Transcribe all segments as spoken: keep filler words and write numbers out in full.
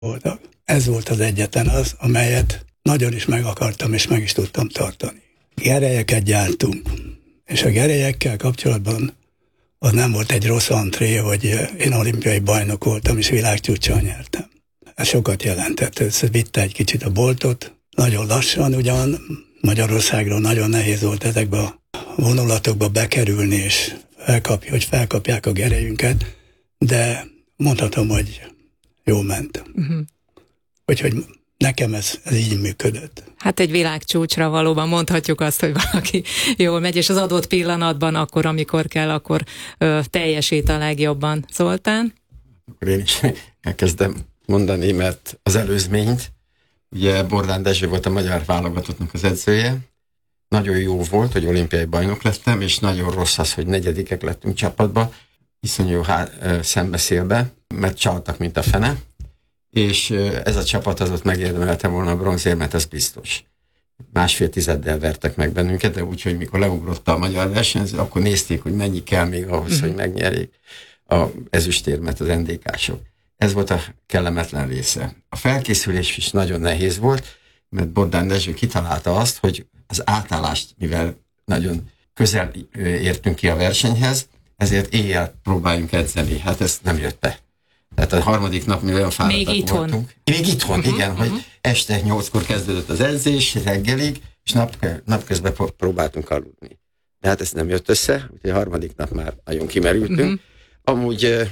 voltak. Ez volt az egyetlen az, amelyet nagyon is meg akartam, és meg is tudtam tartani. Gerelyeket gyártunk, és a gerelyekkel kapcsolatban az nem volt egy rossz antré, hogy én olimpiai bajnok voltam, és világcsúccsal nyertem. Ez sokat jelentett, ez vitte egy kicsit a boltot. Nagyon lassan ugyan, Magyarországról nagyon nehéz volt ezekbe a vonulatokba bekerülni, és felkapja, hogy felkapják a gerelyünket, de mondhatom, hogy jól ment. Uh-huh. Úgyhogy nekem ez, ez így működött. Hát egy világcsúcsra valóban mondhatjuk azt, hogy valaki jól megy, és az adott pillanatban, akkor, amikor kell, akkor ö, teljesít a legjobban. Zoltán? Akkor én is elkezdem mondani, mert az előzményt, ugye Bordán Dezső volt a magyar válogatottnak az edzője, nagyon jó volt, hogy olimpiai bajnok lettem, és nagyon rossz az, hogy negyedikek lettünk csapatba, iszonyú há- szembeszélbe, mert csaltak, mint a fene, és ez a csapat az ott megérdemelte volna a bronzérmet, ez biztos. Másfél tizeddel vertek meg bennünket, de úgy, hogy mikor leugrott a magyar versenyző, akkor nézték, hogy mennyi kell még ahhoz, uh-huh. hogy megnyerjék a ezüstérmet az en dé ká-sok. Ez volt a kellemetlen része. A felkészülés is nagyon nehéz volt, mert Bordán Dezső kitalálta azt, hogy az átállást, mivel nagyon közel értünk ki a versenyhez, ezért éjjel próbáljunk edzeni. Hát ez nem jött be. Tehát a harmadik nap mi olyan fáradtak voltunk. Még itthon, uh-huh, igen, uh-huh. hogy este nyolckor kezdődött az edzés, reggelig, és nap, napközben próbáltunk aludni. De hát ez nem jött össze, úgyhogy a harmadik nap már nagyon kimerültünk. Uh-huh. Amúgy uh,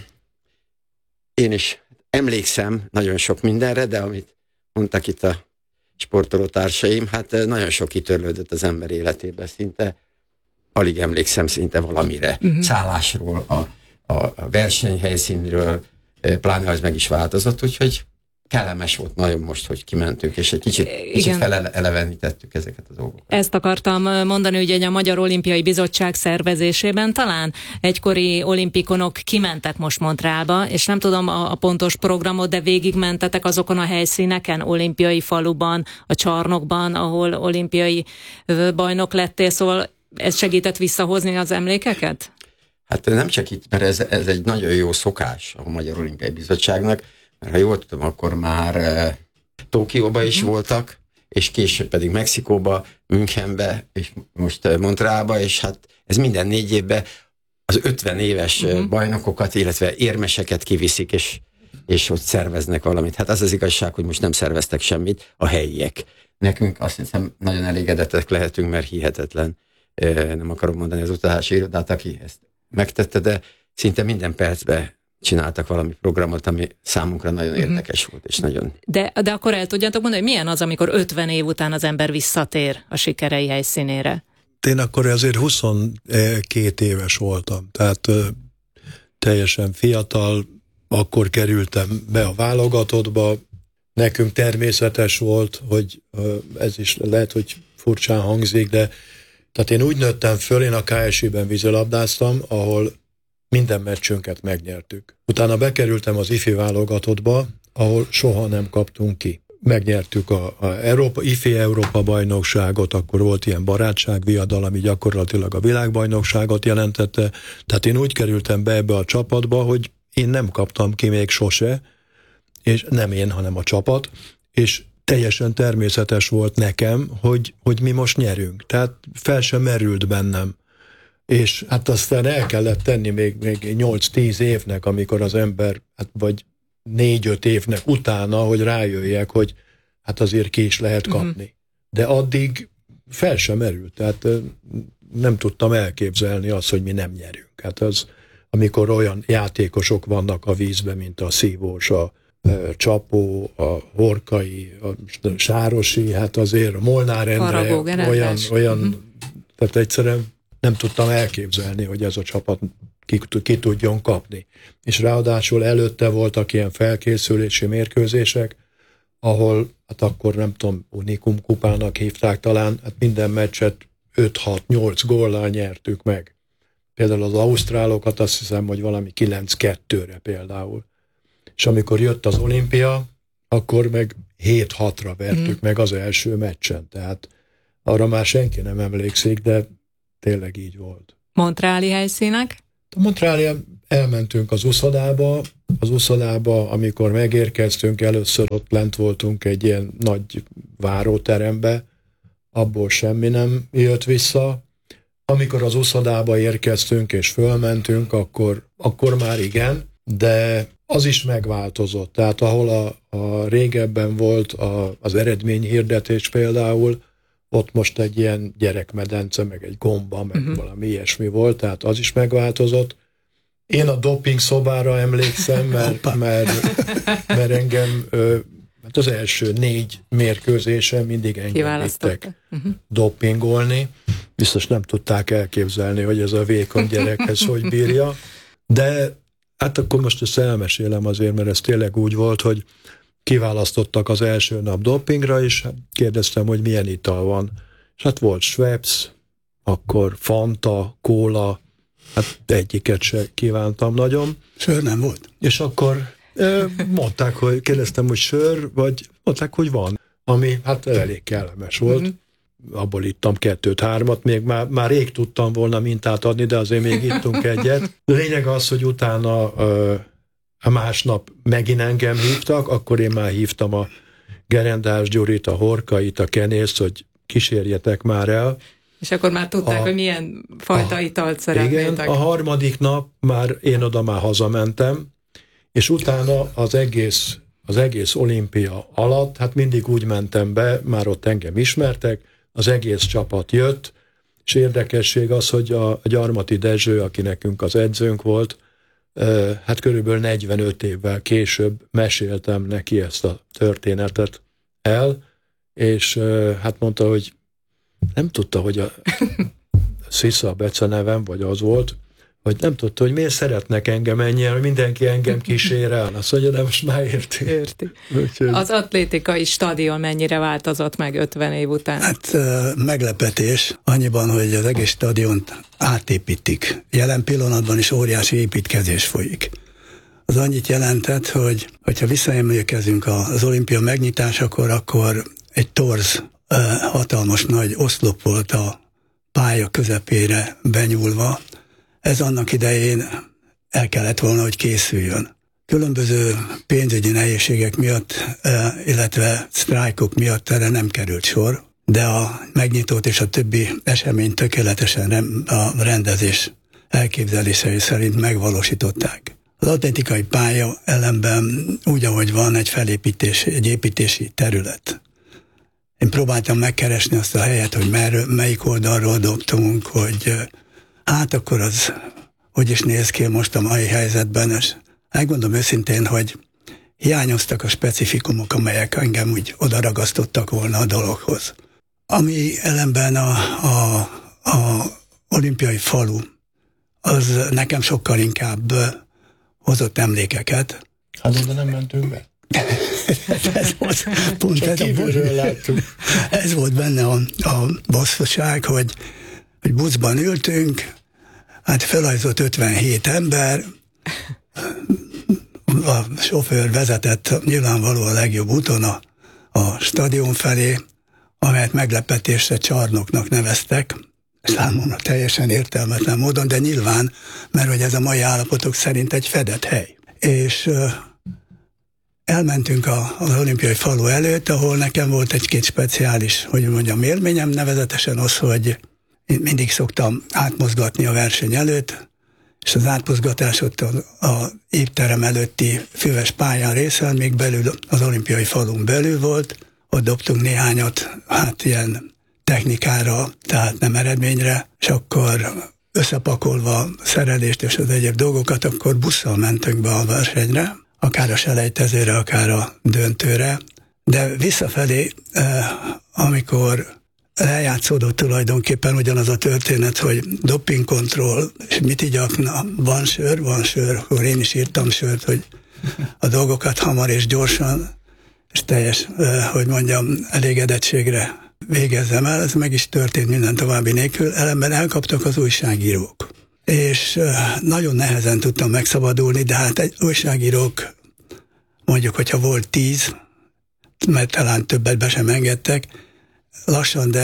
én is emlékszem nagyon sok mindenre, de amit mondtak itt a sportolótársaim, hát uh, nagyon sok kitörlődött az ember életében, szinte alig emlékszem szinte valamire. Uh-huh. Szállásról, a, a, a versenyhelyszínről, pláne az meg is változott, úgyhogy kellemes volt nagyon most, hogy kimentünk, és egy kicsit, kicsit felelevenítettük ezeket a dolgokat. Ezt akartam mondani, hogy a Magyar Olimpiai Bizottság szervezésében talán egykori olimpikonok kimentek most Montrealba, és nem tudom a, a pontos programot, de végigmentetek azokon a helyszíneken, olimpiai faluban, a csarnokban, ahol olimpiai bajnok lettél, szóval ez segített visszahozni az emlékeket? Hát nem csak itt, mert ez, ez egy nagyon jó szokás a Magyar Olimpiai Bizottságnak, mert ha jól tudom, akkor már e, Tokióba is uh-huh. voltak, és később pedig Mexikóba, Münchenbe, és most Montrealba, és hát ez minden négy évben az ötven éves uh-huh. bajnokokat, illetve érmeseket kiviszik, és, és ott szerveznek valamit. Hát az az igazság, hogy most nem szerveztek semmit a helyiek. Nekünk azt hiszem nagyon elégedettek lehetünk, mert hihetetlen. E, nem akarom mondani az utazási irodát, aki ezt megtette, de szinte minden percben csináltak valami programot, ami számunkra nagyon érdekes volt, és nagyon... De, de akkor el tudjátok mondani, hogy milyen az, amikor ötven év után az ember visszatér a sikerei helyszínére? Én akkor azért huszonkét éves voltam, tehát ö, teljesen fiatal, akkor kerültem be a válogatottba, nekünk természetes volt, hogy ö, ez is lehet, hogy furcsán hangzik, de tehát én úgy nőttem föl, én a ká es i-ben vízilabdáztam, ahol minden meccsünket megnyertük. Utána bekerültem az ifi válogatottba, ahol soha nem kaptunk ki. Megnyertük a, a Európa, ifi Európa bajnokságot, akkor volt ilyen barátságviadal, ami gyakorlatilag a világbajnokságot jelentette. Tehát én úgy kerültem be ebbe a csapatba, hogy én nem kaptam ki még sose, és nem én, hanem a csapat, és teljesen természetes volt nekem, hogy, hogy mi most nyerünk. Tehát fel sem merült bennem. És hát aztán el kellett tenni még, még nyolc-tíz évnek, amikor az ember, hát vagy négy-öt évnek utána, hogy rájöjjek, hogy hát azért ki is lehet kapni. Uh-huh. De addig fel sem merült. Tehát nem tudtam elképzelni azt, hogy mi nem nyerünk. Hát az, amikor olyan játékosok vannak a vízben, mint a Szívós, a Csapó, a Horkai, a Sárosi, hát azért a Molnár Endre, olyan, olyan uh-huh. tehát egyszerűen nem tudtam elképzelni, hogy ez a csapat ki, ki tudjon kapni. És ráadásul előtte voltak ilyen felkészülési mérkőzések, ahol, hát akkor nem tudom, Unikum kupának hívták talán, hát minden meccset öt-hat-nyolc góllal nyertük meg. Például az ausztrálokat azt hiszem, hogy valami kilenc kettőre például. És amikor jött az olimpia, akkor meg hét-hatra vertük mm. meg az első meccsen. Tehát arra már senki nem emlékszik, de tényleg így volt. Montreali helyszínek? A Montrealia elmentünk az uszodába, az uszodába, amikor megérkeztünk, először ott lent voltunk egy ilyen nagy váróterembe, abból semmi nem jött vissza. Amikor az uszodába érkeztünk és fölmentünk, akkor, akkor már igen, de az is megváltozott. Tehát ahol a, a régebben volt a, az eredményhirdetés például, ott most egy ilyen gyerekmedence, meg egy gomba, meg uh-huh. valami ilyesmi volt, tehát az is megváltozott. Én a doping szobára emlékszem, mert, mert, mert engem hát az első négy mérkőzésen mindig engem vittek uh-huh. dopingolni. Biztos nem tudták elképzelni, hogy ez a vékony gyerek ez hogy bírja. De hát akkor most ezt elmesélem azért, mert ez tényleg úgy volt, hogy kiválasztottak az első nap dopingra, és kérdeztem, hogy milyen ital van. És hát volt Schweppes, akkor Fanta, Kóla, hát egyiket se kívántam nagyon. Sör nem volt? És akkor mondták, hogy kérdeztem, hogy sör, vagy mondták, hogy van, ami hát elég kellemes volt. Mm-hmm. Abból ittam kettőt, hármat, még már, már rég tudtam volna mintát adni, de azért még ittunk egyet. De lényeg az, hogy utána a másnap megint engem hívtak, akkor én már hívtam a Gerendás Gyurit, a Horkait, a Kenészt, hogy kísérjetek már el. És akkor már tudták, a, hogy milyen fajta a, italt szeretnétek. Igen, a harmadik nap már én oda már hazamentem, és utána az egész, az egész olimpia alatt, hát mindig úgy mentem be, már ott engem ismertek, az egész csapat jött, és érdekesség az, hogy a Gyarmati Dezső, aki nekünk az edzőnk volt, hát körülbelül negyvenöt évvel később meséltem neki ezt a történetet el, és hát mondta, hogy nem tudta, hogy a Szisza Bece nevem, vagy az volt, hogy nem tudta, hogy miért szeretnek engem ennyien, hogy mindenki engem kísér el. Azt mondja, de most már érti. Érti. Az atlétikai stadion mennyire változott meg ötven év után? Hát meglepetés annyiban, hogy az egész stadiont átépítik. Jelen pillanatban is óriási építkezés folyik. Az annyit jelentett, hogy hogyha visszaemlékezünk az olimpia megnyitásakor, akkor egy torz, hatalmas nagy oszlop volt a pálya közepére benyúlva. Ez annak idején el kellett volna, hogy készüljön. Különböző pénzügyi nehézségek miatt, illetve sztrájkok miatt erre nem került sor, de a megnyitót és a többi eseményt tökéletesen a rendezés elképzelései szerint megvalósították. Az atlétikai pálya ellenben úgy, ahogy van, egy felépítés, egy építési terület. Én próbáltam megkeresni azt a helyet, hogy merről, melyik oldalról dobtunk, hogy hát akkor az hogy is néz ki most a mai helyzetben, és megmondom őszintén, hogy hiányoztak a specifikumok, amelyek engem úgy odaragasztottak volna a dologhoz. Ami ellenben a, a, a olimpiai falu, az nekem sokkal inkább hozott emlékeket. Hát oda nem mentünk be? ez volt, pont ez, a, ez volt benne a, a bosszúság, hogy, hogy buszban ültünk, hát felajzott ötvenhét ember, a sofőr vezetett nyilvánvalóan a legjobb úton a, a stadion felé, amelyet meglepetésre csarnoknak neveztek, számomra teljesen értelmetlen módon, de nyilván, mert hogy ez a mai állapotok szerint egy fedett hely. És uh, elmentünk a, az olimpiai falu előtt, ahol nekem volt egy-két speciális, hogy mondjam, élményem, nevezetesen az, hogy én mindig szoktam átmozgatni a verseny előtt, és az átmozgatás ott a, a étterem előtti füves pályán részen, még belül az olimpiai falun belül volt, ott dobtunk néhányat, hát ilyen technikára, tehát nem eredményre, és akkor összepakolva szerelést és az egyéb dolgokat, akkor busszal mentünk be a versenyre, akár a selejtezőre, akár a döntőre, de visszafelé, amikor eljátszódott tulajdonképpen ugyanaz a történet, hogy dopingkontroll, és mit igyak, na, van sör, van sör, akkor én is írtam sört, hogy a dolgokat hamar és gyorsan, és teljes, hogy mondjam, elégedettségre végezzem el, ez meg is történt minden további nélkül, ellenben elkaptak az újságírók. És nagyon nehezen tudtam megszabadulni, de hát egy újságírók, mondjuk, hogyha volt tíz, mert talán többet be sem engedtek, lassan, de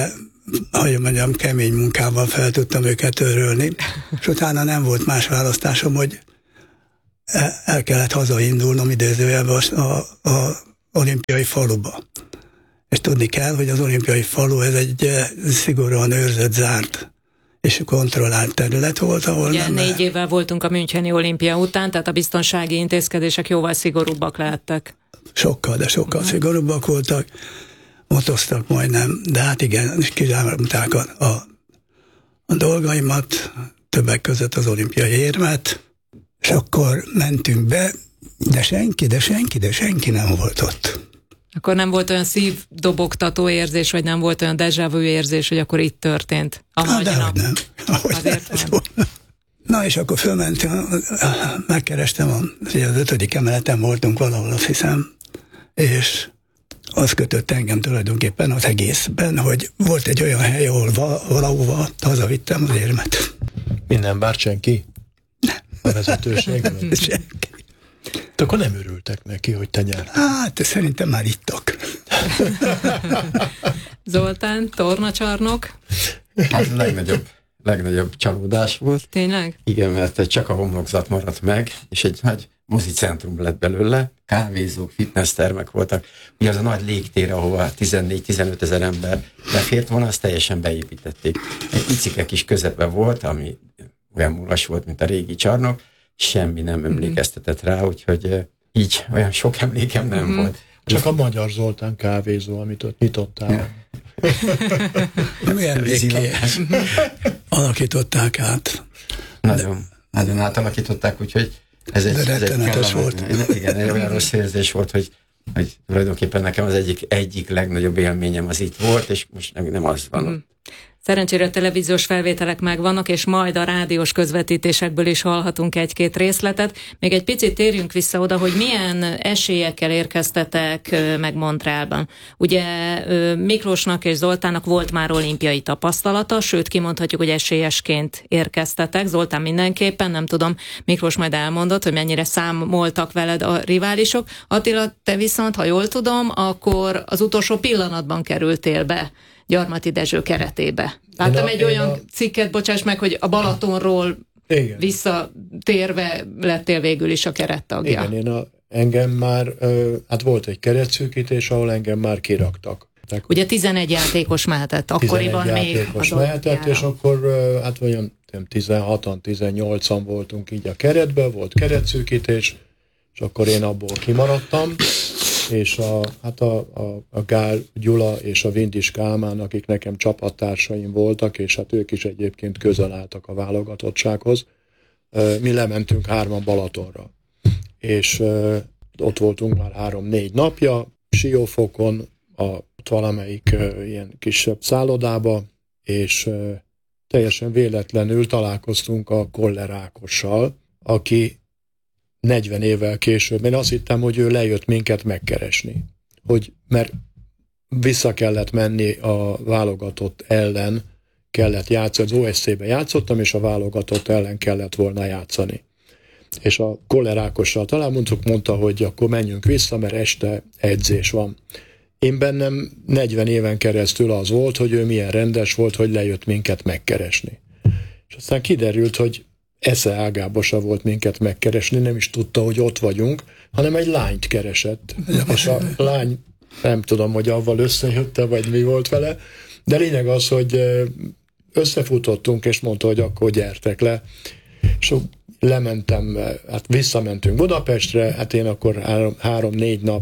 hogy mondjam, kemény munkával fel tudtam őket örülni, és utána nem volt más választásom, hogy el kellett hazaindulnom idézőjelben a, a, a olimpiai faluba. És tudni kell, hogy az olimpiai falu ez egy szigorúan őrzött, zárt és kontrollált terület volt, ahol ugye nem... négy évvel voltunk a Müncheni olimpia után, tehát a biztonsági intézkedések jóval szigorúbbak lehettek. Sokkal, de sokkal uh-huh. szigorúbbak voltak, motoztak majdnem, de hát igen, és kizárulták a, a, a dolgaimat, többek között az olimpiai érmet, és akkor mentünk be, de senki, de senki, de senki nem volt ott. Akkor nem volt olyan szívdobogtató érzés, vagy nem volt olyan déjà vu érzés, hogy akkor itt történt a hát, nagy nap? nem. Ahogy Azért van. Na és akkor fölmentem, megkerestem, az ötödik emeleten voltunk valahol, azt hiszem, és az kötött engem tulajdonképpen az egészben, hogy volt egy olyan hely, ahol valahova hazavittem az érmet. Minden bár senki? Nem. A vezetőségben? Senki. De akkor nem örültek neki, hogy te nyertél. Hát, szerintem már ittak. Zoltán, tornacsarnok? Az a legnagyobb, legnagyobb csalódás volt. Tényleg? Igen, mert csak a homlokzat maradt meg, és egy nagy mozicentrum lett belőle, kávézók, fitnesstermek voltak. Ugye az a nagy légtér, ahova tizennégy-tizenöt ezer ember befért volna, azt teljesen beépítették. Egy picike kis közepe volt, ami olyan mulas volt, mint a régi csarnok, semmi nem emlékeztetett rá, úgyhogy így olyan sok emlékem nem mm. volt. Csak a Magyar Zoltán kávézó, amit ott nyitottál. Ja. Nem emléké. Alakították át. Nagyon, de, nagyon átalakították, úgyhogy ez egy, ez egy volt. Igen, egy olyan rossz érzés volt, hogy, hogy tulajdonképpen nekem az egyik, egyik legnagyobb élményem az itt volt, és most nem, nem az van. Mm. Szerencsére televíziós felvételek megvannak, és majd a rádiós közvetítésekből is hallhatunk egy-két részletet. Még egy picit térjünk vissza oda, hogy milyen esélyekkel érkeztetek meg Montrealban. Ugye Miklósnak és Zoltánnak volt már olimpiai tapasztalata, sőt kimondhatjuk, hogy esélyesként érkeztetek. Zoltán mindenképpen, nem tudom, Miklós majd elmondott, hogy mennyire számoltak veled a riválisok. Attila, te viszont, ha jól tudom, akkor az utolsó pillanatban kerültél be Gyarmati Dezső keretébe. Láttam a, egy olyan a... cikket, bocsáss meg, hogy a Balatonról igen. visszatérve lettél végül is a kerettagja. Igen, én a, engem már, hát volt egy keretszűkítés, ahol engem már kiraktak. Ugye tizenegy játékos mehetett, akkoriban még játékos mehetett, és akkor hát olyan tizenhatan, tizennyolcan voltunk így a keretben, volt keretszűkítés, és akkor én abból kimaradtam, és a, hát a, a, a Gál Gyula és a Vindis Kálmán, akik nekem csapattársaim voltak, és hát ők is egyébként közel álltak a válogatottsághoz. Mi lementünk hárman Balatonra, és ott voltunk már három-négy napja, Siófokon, a, valamelyik ilyen kisebb szállodába, és teljesen véletlenül találkoztunk a Koller Ákossal, aki negyven évvel később. Én azt hittem, hogy ő lejött minket megkeresni. Hogy, mert vissza kellett menni a válogatott ellen, kellett játszani. Az o es cé-be játszottam, és a válogatott ellen kellett volna játszani. És a Koller Ákossal talán mondtuk, mondta, hogy akkor menjünk vissza, mert este edzés van. Én bennem negyven éven keresztül az volt, hogy ő milyen rendes volt, hogy lejött minket megkeresni. És aztán kiderült, hogy esze ágába se volt minket megkeresni, nem is tudta, hogy ott vagyunk, hanem egy lányt keresett. És a lány, nem tudom, hogy avval összejötte, vagy mi volt vele, de lényeg az, hogy összefutottunk, és mondta, hogy akkor gyertek le. És lementem, hát visszamentünk Budapestre, hát én akkor három-négy nap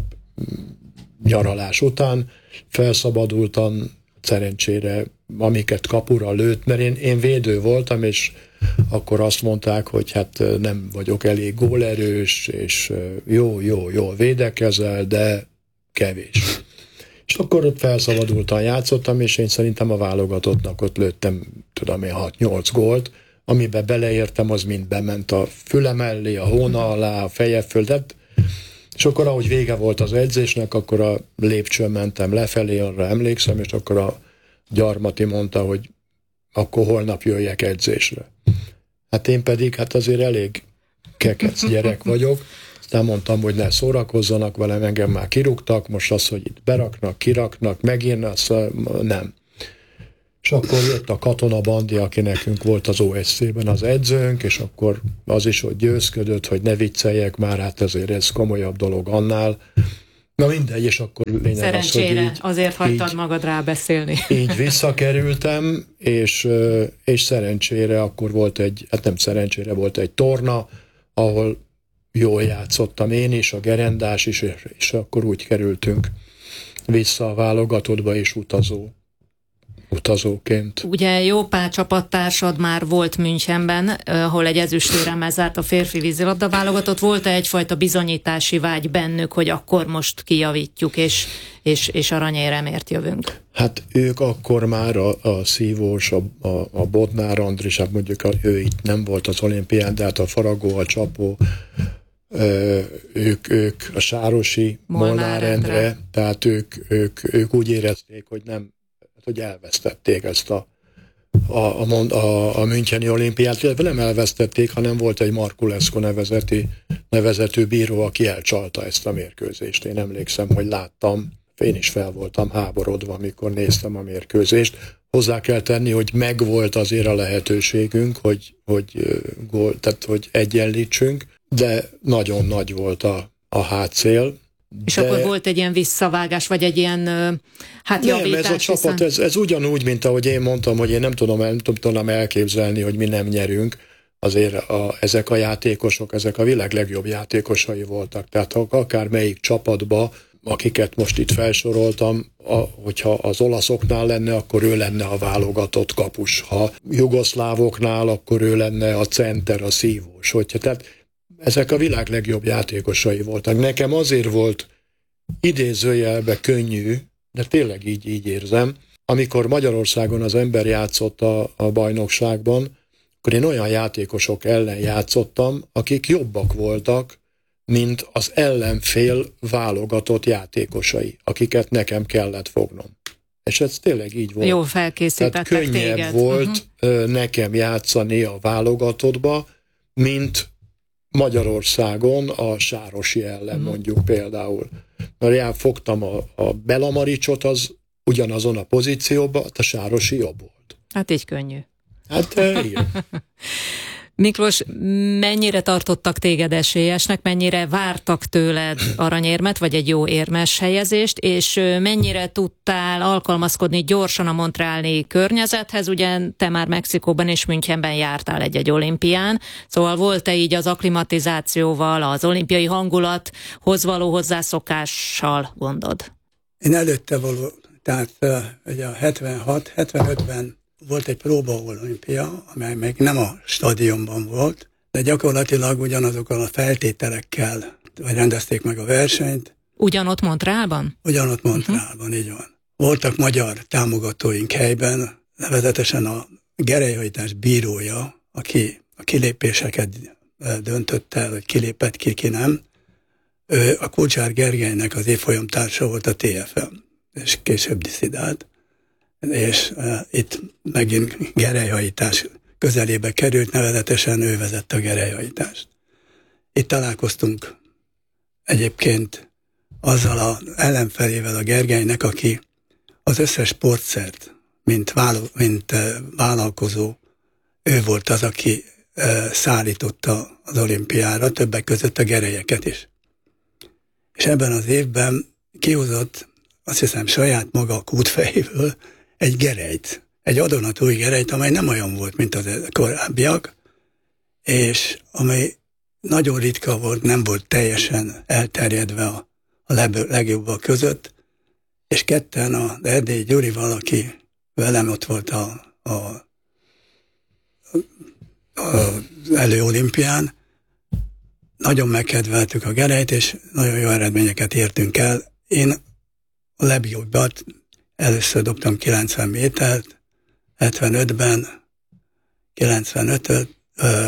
nyaralás után felszabadultam, szerencsére, amiket kapura lőtt, mert én, én védő voltam, és akkor azt mondták, hogy hát nem vagyok elég gólerős, és jó, jó, jó védekezel, de kevés. És akkor ott felszabadultan játszottam, és én szerintem a válogatottnak ott lőttem, tudom én, hat-nyolc gólt, amiben beleértem, az mind bement a füle mellé, a hóna alá, a feje földet, és akkor, ahogy vége volt az edzésnek, akkor a lépcsőn mentem lefelé, arra emlékszem, és akkor a Gyarmati mondta, hogy akkor holnap jöjjek edzésre. Hát én pedig, hát azért elég kekec gyerek vagyok, aztán mondtam, hogy ne szórakozzanak velem, engem már kirúgtak, most az, hogy itt beraknak, kiraknak, megint, az nem. És akkor jött a Katona Bandi, aki nekünk volt az o es cé-ben az edzőnk, és akkor az is, hogy győzködött, hogy ne vicceljek már, hát ezért ez komolyabb dolog annál. Na mindegy, és akkor lényeg szerencsére, az, hogy így, azért hagytad így, magad rábeszélni. Így visszakerültem, és, és szerencsére akkor volt egy, hát nem szerencsére, volt egy torna, ahol jól játszottam én is, a gerendás is, és, és akkor úgy kerültünk vissza a válogatottba, és utazó. utazóként. Ugye jó pár csapattársad már volt Münchenben, ahol egy ezüstéremmel zárt a férfi vízilabda válogatott. Volt-e egyfajta bizonyítási vágy bennük, hogy akkor most kijavítjuk, és, és, és aranyéremért jövünk? Hát ők akkor már a, a Szívós, a, a, a Bodnár Andris, hát mondjuk a, ő itt nem volt az olimpián, de hát a Faragó, a Csapó, ö, ők, ők a Sárosi, Molnár, Molnár Endre, Endre, tehát ők, ők, ők úgy érezték, hogy nem hogy elvesztették ezt a, a, a, a Müncheni olimpiát, illetve nem elvesztették, hanem volt egy Marculescu nevezeti, nevezetű bíró, aki elcsalta ezt a mérkőzést. Én emlékszem, hogy láttam, én is fel voltam háborodva, amikor néztem a mérkőzést. Hozzá kell tenni, hogy megvolt azért a lehetőségünk, hogy, hogy, gól, tehát, hogy egyenlítsünk, de nagyon nagy volt a, a hátszél. És de... akkor volt egy ilyen visszavágás, vagy egy ilyen hát javítás? Nem, ez a hiszen... csapat, ez, ez ugyanúgy, mint ahogy én mondtam, hogy én nem tudom, nem tudom elképzelni, hogy mi nem nyerünk. Azért a, ezek a játékosok, ezek a világ legjobb játékosai voltak. Tehát akár melyik csapatba, akiket most itt felsoroltam, a, hogyha az olaszoknál lenne, akkor ő lenne a válogatott kapus. Ha jugoszlávoknál, akkor ő lenne a center, a szívós. Hogyha, tehát ezek a világ legjobb játékosai voltak. Nekem azért volt idézőjelbe könnyű, de tényleg így, így érzem, amikor Magyarországon az ember játszott a, a bajnokságban, akkor én olyan játékosok ellen játszottam, akik jobbak voltak, mint az ellenfél válogatott játékosai, akiket nekem kellett fognom. És ez tényleg így volt. Jó felkészítettek Tehát könnyebb téged. volt uh-huh. nekem játszani a válogatottba, mint Magyarországon a Sárosi ellen uh-huh. mondjuk például. Mert fogtam a, a Belamaricsot, az ugyanazon a pozícióban, a Sárosi jobb volt. Hát így könnyű. Hát igen. Miklós, mennyire tartottak téged esélyesnek, mennyire vártak tőled aranyérmet, vagy egy jó érmes helyezést, és mennyire tudtál alkalmazkodni gyorsan a montreali környezethez, ugye te már Mexikóban és Münchenben jártál egy-egy olimpián, szóval volt-e így az akklimatizációval, az olimpiai hangulathoz való hozzászokással gondod? Én előtte való, tehát ugye a hetvenhat hetvenötben volt egy próba olimpia, amely még nem a stadionban volt, de gyakorlatilag ugyanazokkal a feltételekkel, vagy rendezték meg a versenyt. Ugyanott Montrealban? Ugyanott Montrealban, uh-huh. így van. Voltak magyar támogatóink helyben, nevezetesen a gerelyhajtás bírója, aki a kilépéseket döntötte, hogy kilépett ki, ki nem. Ő a Kulcsár Gergelynek az évfolyamtársa volt a té ef em, és később disszidált. És uh, itt megint gerelyhajítás közelébe került, nevezetesen ő vezette a gerelyhajítást. Itt találkoztunk egyébként azzal az ellenfelével a Gergelynek, aki az összes sportszert, mint, válo- mint uh, vállalkozó, ő volt az, aki uh, szállította az olimpiára, többek között a gerelyeket is. És ebben az évben kihozott, azt hiszem saját maga a kútfejéből, egy gerelyt, egy adonatúj gerelyt, amely nem olyan volt, mint az korábbiak, és amely nagyon ritka volt, nem volt teljesen elterjedve a, a legjobbak között, és ketten az Erdélyi Gyurival, aki velem ott volt a, a, a, az előolimpián, nagyon megkedveltük a gerelyt, és nagyon jó eredményeket értünk el. Én a legjobbat először dobtam kilencven métert, hetvenötben, kilencvenötöt,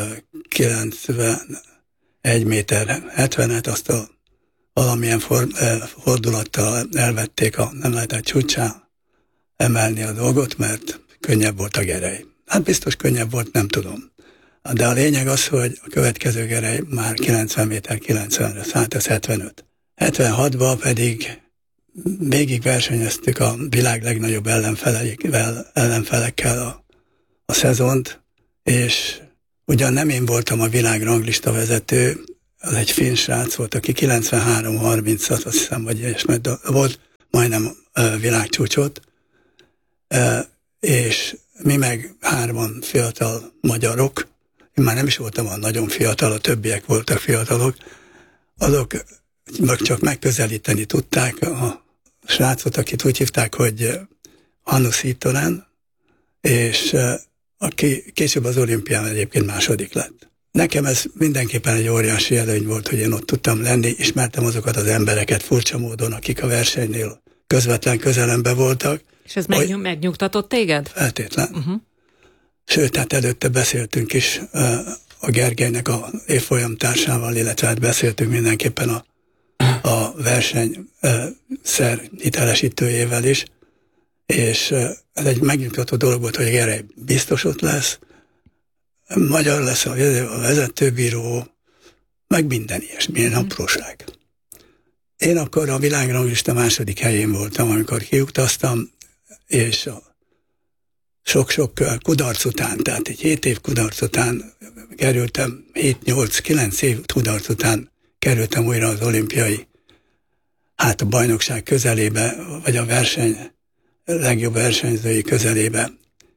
kilencvenegy méter hetvenet, azt a valamilyen for, fordulattal elvették, a, nem lehetett csúcsá emelni a dolgot, mert könnyebb volt a gerej. Hát biztos könnyebb volt, nem tudom. De a lényeg az, hogy a következő gerej már kilencven méter kilencvenre szállt, ez hetvenöt. hetvenhatban pedig végig versenyeztük a világ legnagyobb ellenfelekkel, ellenfelekkel a, a szezont, és ugyan nem én voltam a világ ranglista vezető, az egy finn srác volt, aki kilencvenhárom harmincas, azt hiszem, vagy ilyesmi volt, majdnem uh, világcsúcsot, uh, és mi meg hárman fiatal magyarok, én már nem is voltam a nagyon fiatal, a többiek voltak fiatalok, azok csak megközelíteni tudták a srácot, akit úgy hívták, hogy Hannu Hiitonen, és uh, aki később az olimpián egyébként második lett. Nekem ez mindenképpen egy óriási előny volt, hogy én ott tudtam lenni, ismertem azokat az embereket furcsa módon, akik a versenynél közvetlen közelemben voltak. És ez megnyug, megnyugtatott téged? Feltétlen. Uh-huh. Sőt, hát előtte beszéltünk is uh, a Gergelynek a évfolyam társával, illetve hát beszéltünk mindenképpen a, a verseny uh, szer hitelesítőjével is, és uh, ez egy megnyugtató dolog volt, hogy Gergely biztos ott lesz, magyar lesz a vezetőbíró, meg minden ilyesmilyen mm. apróság. Én akkor a világranglista második helyén voltam, amikor kiutaztam, és a sok-sok kudarc után, tehát egy hét év kudarc után kerültem, hét nyolc kilenc év kudarc után kerültem újra az olimpiai, hát a bajnokság közelébe, vagy a verseny legjobb versenyzői közelébe.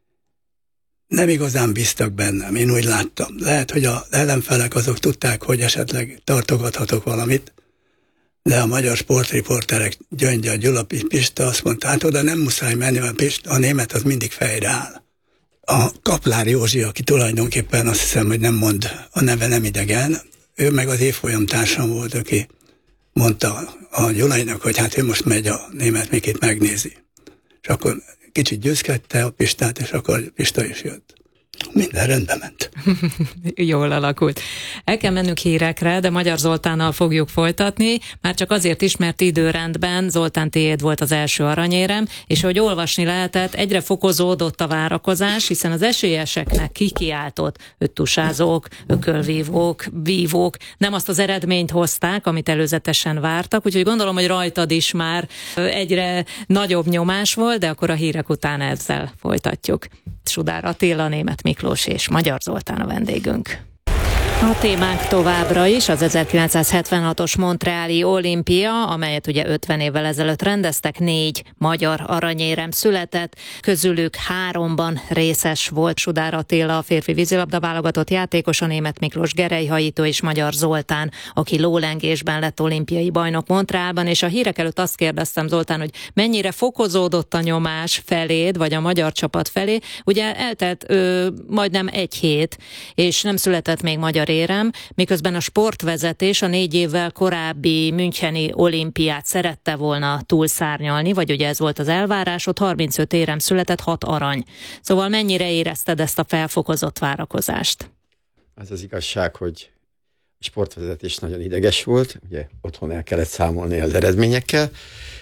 Nem igazán bíztak bennem, én úgy láttam. Lehet, hogy az ellenfelek azok tudták, hogy esetleg tartogathatok valamit, de a magyar sportriporterek Gyöngyi, Gyula, Pista azt mondta, hát oda nem muszáj menni, mert Pista, a német az mindig fejre áll. A Kaplár Józsi, aki tulajdonképpen azt hiszem, hogy nem mond, a neve nem idegen, ő meg az évfolyam társam volt, aki mondta a Gyulainak, hogy hát ő most megy a német Mikit megnézi. És akkor kicsit győzkedte a Pistát, és akkor Pista is jött. Minden rendben ment. Jól alakult. El kell mennünk hírekre, de Magyar Zoltánnal fogjuk folytatni, már csak azért is, mert időrendben Zoltán tiéd volt az első aranyérem, és ahogy olvasni lehetett, egyre fokozódott a várakozás, hiszen az esélyeseknek kikiáltott öttusázók, ökölvívók, vívók nem azt az eredményt hozták, amit előzetesen vártak, úgyhogy gondolom, hogy rajtad is már egyre nagyobb nyomás volt, de akkor a hírek után ezzel folytatjuk. Sudár Attila, Németh Miklós és Magyar Zoltán a vendégünk. A témánk továbbra is az ezerkilencszázhetvenhatos Montreali olimpia, amelyet ugye ötven évvel ezelőtt rendeztek, négy magyar aranyérem született, közülük háromban részes volt Sudár Attila, a férfi vízilabda válogatott játékos, a Németh Miklós gerelyhajító és Magyar Zoltán, aki lólengésben lett olimpiai bajnok Montrealban, és a hírek előtt azt kérdeztem, Zoltán, hogy mennyire fokozódott a nyomás feléd, vagy a magyar csapat felé. Ugye eltelt ö, majdnem egy hét, és nem született még magyar érem, miközben a sportvezetés a négy évvel korábbi müncheni olimpiát szerette volna túlszárnyalni, vagy ugye ez volt az elvárás, ott harmincöt érem született, hat arany. Szóval mennyire érezted ezt a felfokozott várakozást? Az az igazság, hogy a sportvezetés nagyon ideges volt, ugye otthon el kellett számolni az eredményekkel.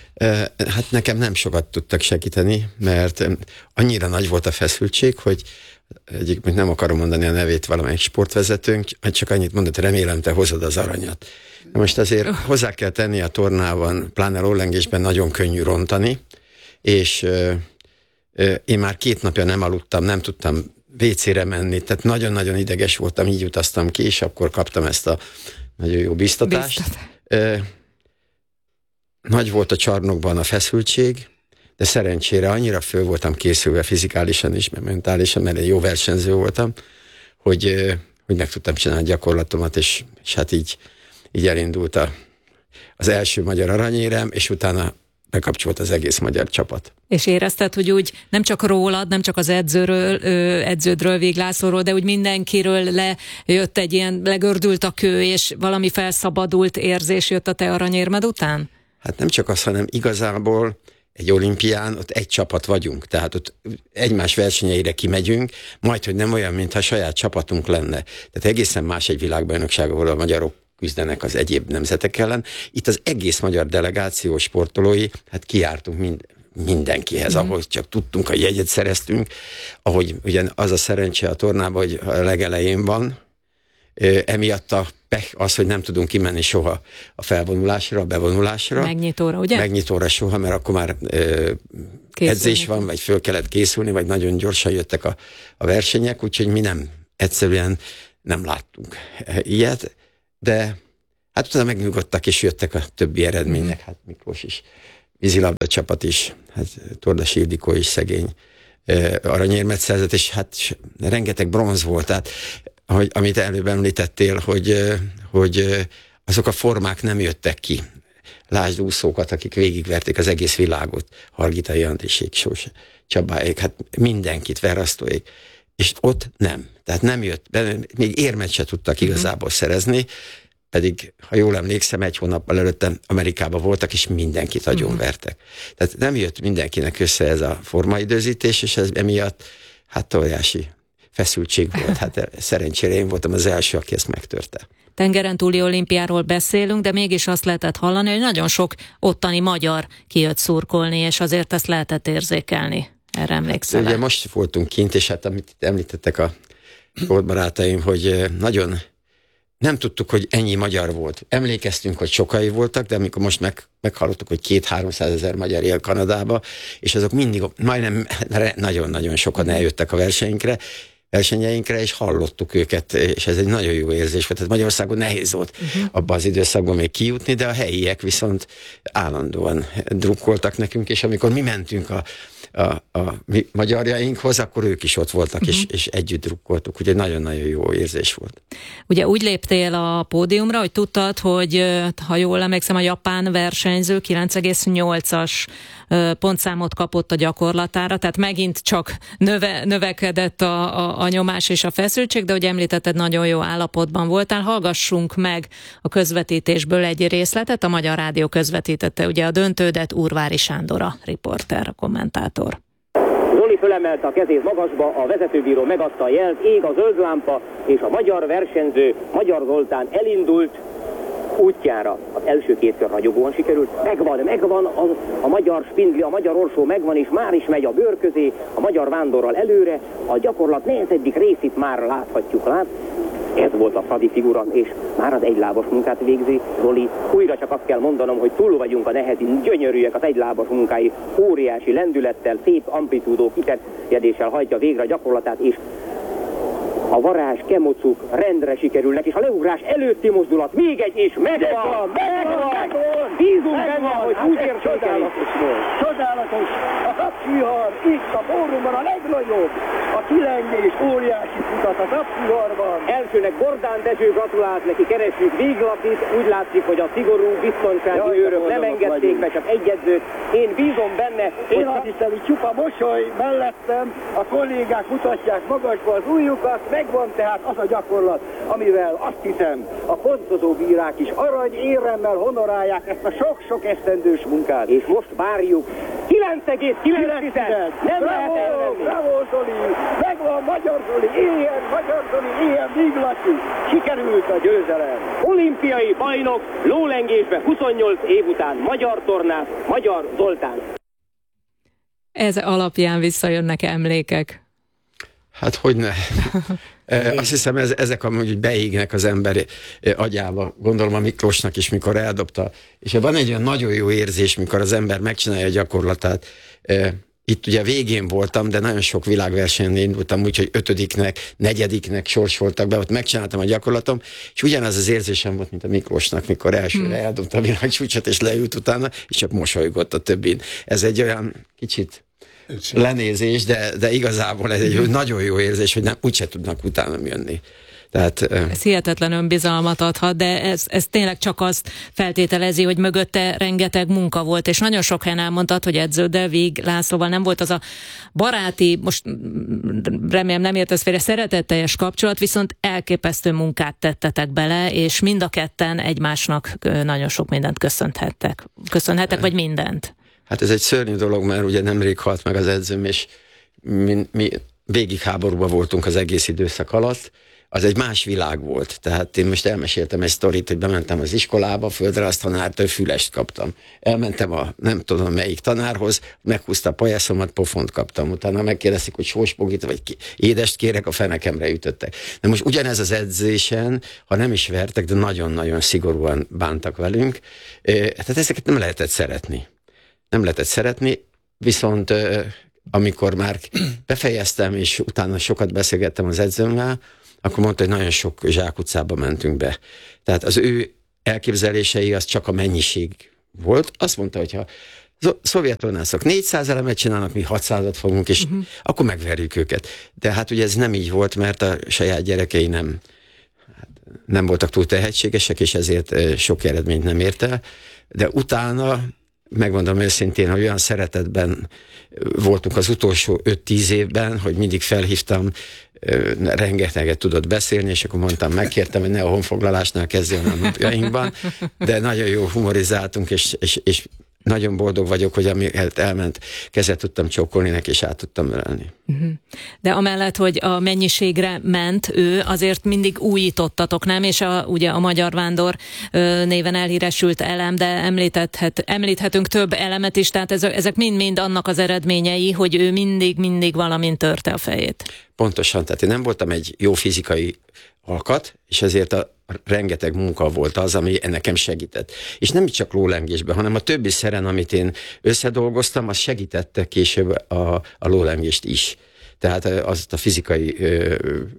Hát nekem nem sokat tudtak segíteni, mert annyira nagy volt a feszültség, hogy egyik, nem akarom mondani a nevét valamelyik sportvezetőnk, csak annyit mondott, remélem te hozod az aranyat. Most azért hozzá kell tenni a tornában, pláne lólengésben nagyon könnyű rontani, és ö, ö, én már két napja nem aludtam, nem tudtam vécére menni, tehát nagyon-nagyon ideges voltam, így utaztam ki, és akkor kaptam ezt a nagyon jó biztatást. Ö, nagy volt a csarnokban a feszültség, de szerencsére annyira föl voltam készülve fizikálisan is, mert mentálisan, mert egy jó versenyző voltam, hogy, hogy meg tudtam csinálni a gyakorlatomat, és, és hát így, így elindult a, az első magyar aranyérem, és utána bekapcsolt az egész magyar csapat. És érezted, hogy úgy nem csak rólad, nem csak az edzőről, edződről, Véglászlóról, de úgy mindenkiről lejött egy ilyen, legördült a kő, és valami felszabadult érzés jött a te aranyérmed után? Hát nem csak az, hanem igazából egy olimpián, ott egy csapat vagyunk, tehát ott egymás versenyeire kimegyünk, majd, hogy nem olyan, mintha saját csapatunk lenne. Tehát egészen más egy világbajnokság, ahol a magyarok küzdenek az egyéb nemzetek ellen. Itt az egész magyar delegáció sportolói, hát kijártunk mind, mindenkihez, mm. ahogy csak tudtunk, a jegyet szereztünk, ahogy ugyan az a szerencse a tornában, hogy a legelején van, emiatt a pech az, hogy nem tudunk kimenni soha a felvonulásra, a bevonulásra. Megnyitóra, ugye? Megnyitóra soha, mert akkor már ö, edzés van, vagy föl kellett készülni, vagy nagyon gyorsan jöttek a, a versenyek, úgyhogy mi nem, egyszerűen nem láttunk ilyet, de hát utána megnyugodtak, és jöttek a többi eredmények, hát Miklós is, vízilabda csapat is, hát Tordas Ildikó is szegény aranyérmet szerzett, és hát rengeteg bronz volt, tehát ahogy, amit előbb említettél, hogy, hogy azok a formák nem jöttek ki. Lásd úszókat, akik végigverték az egész világot, Hargitai Andrisék, Sós Csabáék, hát mindenkit, Verasztóék, és ott nem. Tehát nem jött, még érmet se tudtak igazából szerezni, pedig, ha jól emlékszem, egy hónappal előtte Amerikában voltak, és mindenkit agyonvertek. Tehát nem jött mindenkinek össze ez a formaidőzítés, és ez emiatt hát óriási feszültség volt. Hát szerencsére én voltam az első, aki ezt megtörte. Tengeren túli olimpiáról beszélünk, de mégis azt lehetett hallani, hogy nagyon sok ottani magyar kijött szurkolni, és azért ezt lehetett érzékelni. Erre emlékszel? Hát, ugye most voltunk kint, és hát amit említettek a sportbarátaim, hogy nagyon nem tudtuk, hogy ennyi magyar volt. Emlékeztünk, hogy sokai voltak, de amikor most meg, meghallottuk, hogy két-háromszázezer magyar él Kanadába, és azok mindig, majdnem nagyon-nagyon sokan eljöttek a versenyeinkre, versenyeinkre, és hallottuk őket, és ez egy nagyon jó érzés volt. Tehát Magyarországon nehéz volt uh-huh. abban az időszakban még kijutni, de a helyiek viszont állandóan drukkoltak nekünk, és amikor mi mentünk a a, a mi magyarjainkhoz, akkor ők is ott voltak, uh-huh. és, és együtt drukkoltuk, úgyhogy nagyon-nagyon jó érzés volt. Ugye úgy léptél a pódiumra, hogy tudtad, hogy ha jól emlékszem, a japán versenyző kilenc egész nyolcas pontszámot kapott a gyakorlatára, tehát megint csak növe, növekedett a, a, a nyomás és a feszültség, de ugye említetted, nagyon jó állapotban voltál. Hallgassunk meg a közvetítésből egy részletet, a Magyar Rádió közvetítette ugye a döntődet, Úrvári Sándor a riporter, a kommentátor. Zoli fölemelte a kezét magasba, a vezetőbíró megadta a jelt, ég a zöld lámpa, és a magyar versenyző, Magyar Zoltán elindult útjára. Az első két kör ragyogóan sikerült, megvan, megvan az, a magyar spindli, a magyar orsó megvan, és már is megy a bőr közé, a magyar vándorral előre, a gyakorlat nehezebbik részét már láthatjuk, lát. Ez volt a Fradi figura, és már az egylábas munkát végzi Zoli. Újra csak azt kell mondanom, hogy túl vagyunk a nehezin, gyönyörűek az egylábas munkái, óriási lendülettel, szép amplitúdó kiterjedéssel hajtja végre a gyakorlatát, és a varázs, kemocuk rendre sikerülnek, és a leugrás előtti mozdulat még egy, és megvan, megvan, megvan, bízunk benne, hogy úgy ér csodálatos volt. Csodálatos, a Tapsvihar itt a fórumban a legnagyobb, a kilengés óriási futat a Tapsviharban. Elsőnek Bordán Dezső gratulált neki, keresjük Véglapit, úgy látszik, hogy a szigorú biztonsági Jaj, őrök nem engedték be, csak egy edzőt. Én bízom benne, én hogy... azt hiszem, hogy csupa mosoly mellettem, a kollégák mutatják magasba az ujjukat, megvan tehát az a gyakorlat, amivel azt hiszem, a pontozó bírák is aranyéremmel honorálják ezt a sok-sok esztendős munkát. És most várjuk kilenc egész kilenc. Nem bravo, bravo Zoli, megvan Magyar Zoli, ilyen Magyar Zoli, ilyen Víglaki. Sikerült a győzelem. Olimpiai bajnok lólengésbe huszonnyolc év után magyar tornász, Magyar Zoltán. Ez alapján visszajönnek emlékek. Hát hogyne. Azt hiszem, ez, ezek amúgy beégnek az ember agyába. Gondolom a Miklósnak is, mikor eldobta. És van egy olyan nagyon jó érzés, mikor az ember megcsinálja a gyakorlatát. Itt ugye végén voltam, de nagyon sok világversenyen indultam, úgyhogy ötödiknek, negyediknek sorsoltak be, ott megcsináltam a gyakorlatom, és ugyanaz az érzésem volt, mint a Miklósnak, mikor elsőre hmm. eldobta a világcsúcsot, és leült utána, és csak mosolygott a többin. Ez egy olyan kicsit lenézés, de, de igazából ez egy nagyon jó érzés, hogy nem, úgyse tudnak utána jönni. Tehát, ez hihetetlen önbizalmat adhat, de ez, ez tényleg csak azt feltételezi, hogy mögötte rengeteg munka volt, és nagyon sok helyen elmondtad, hogy edződdel, Víg Lászlóval nem volt az a baráti, most remélem nem értesz félre, szeretetteljes kapcsolat, viszont elképesztő munkát tettetek bele, és mind a ketten egymásnak nagyon sok mindent köszönhettek. Köszönhettek, vagy mindent? Hát ez egy szörnyű dolog, mert ugye nemrég halt meg az edzőm, és mi, mi végig háborúban voltunk az egész időszak alatt. az egy más világ volt. Tehát én most elmeséltem egy sztorit, hogy bementem az iskolába, földrajz tanártól fülest kaptam. Elmentem a nem tudom melyik tanárhoz, meghúzta a pajászomat, pofont kaptam. Utána megkérdezték, hogy sósbogit vagy ki, édest kérek, a fenekemre ütöttek. De most ugyanez az edzésen, ha nem is vertek, de nagyon-nagyon szigorúan bántak velünk. Tehát ezeket nem lehetett szeretni. Nem lehetett szeretni, viszont amikor már befejeztem, és utána sokat beszélgettem az edzőmmel, akkor mondta, hogy nagyon sok zsákutcába mentünk be. Tehát az ő elképzelései az csak a mennyiség volt. Azt mondta, hogy ha szovjettornászok négyszáz elemet csinálnak, mi hatszázat fogunk, és uh-huh. akkor megverjük őket. De hát ugye ez nem így volt, mert a saját gyerekei nem, nem voltak túl tehetségesek, és ezért sok eredményt nem ért el. De utána, megmondom őszintén, hogy olyan szeretetben voltunk az utolsó öt-tíz évben, hogy mindig felhívtam, rengeteget tudott beszélni, és akkor mondtam, megkértem, hogy ne a honfoglalásnál kezdjen a napjainkban, de nagyon jó humorizáltunk, és, és, és nagyon boldog vagyok, hogy amiért elment, kezet tudtam csókolni neki, és át tudtam ölelni. De amellett, hogy a mennyiségre ment ő, azért mindig újítottatok, nem? És a, ugye a Magyar Vándor ö, néven elhíresült elem, de említhet, említhetünk több elemet is, tehát ez, ezek mind-mind annak az eredményei, hogy ő mindig-mindig valamint törte a fejét. Pontosan, tehát én nem voltam egy jó fizikai alkat, és ezért a rengeteg munka volt az, ami nekem segített. És nem csak lólengésben, hanem a többi szeren, amit én összedolgoztam, az segítette később a, a lólengést is. Tehát az a fizikai ö,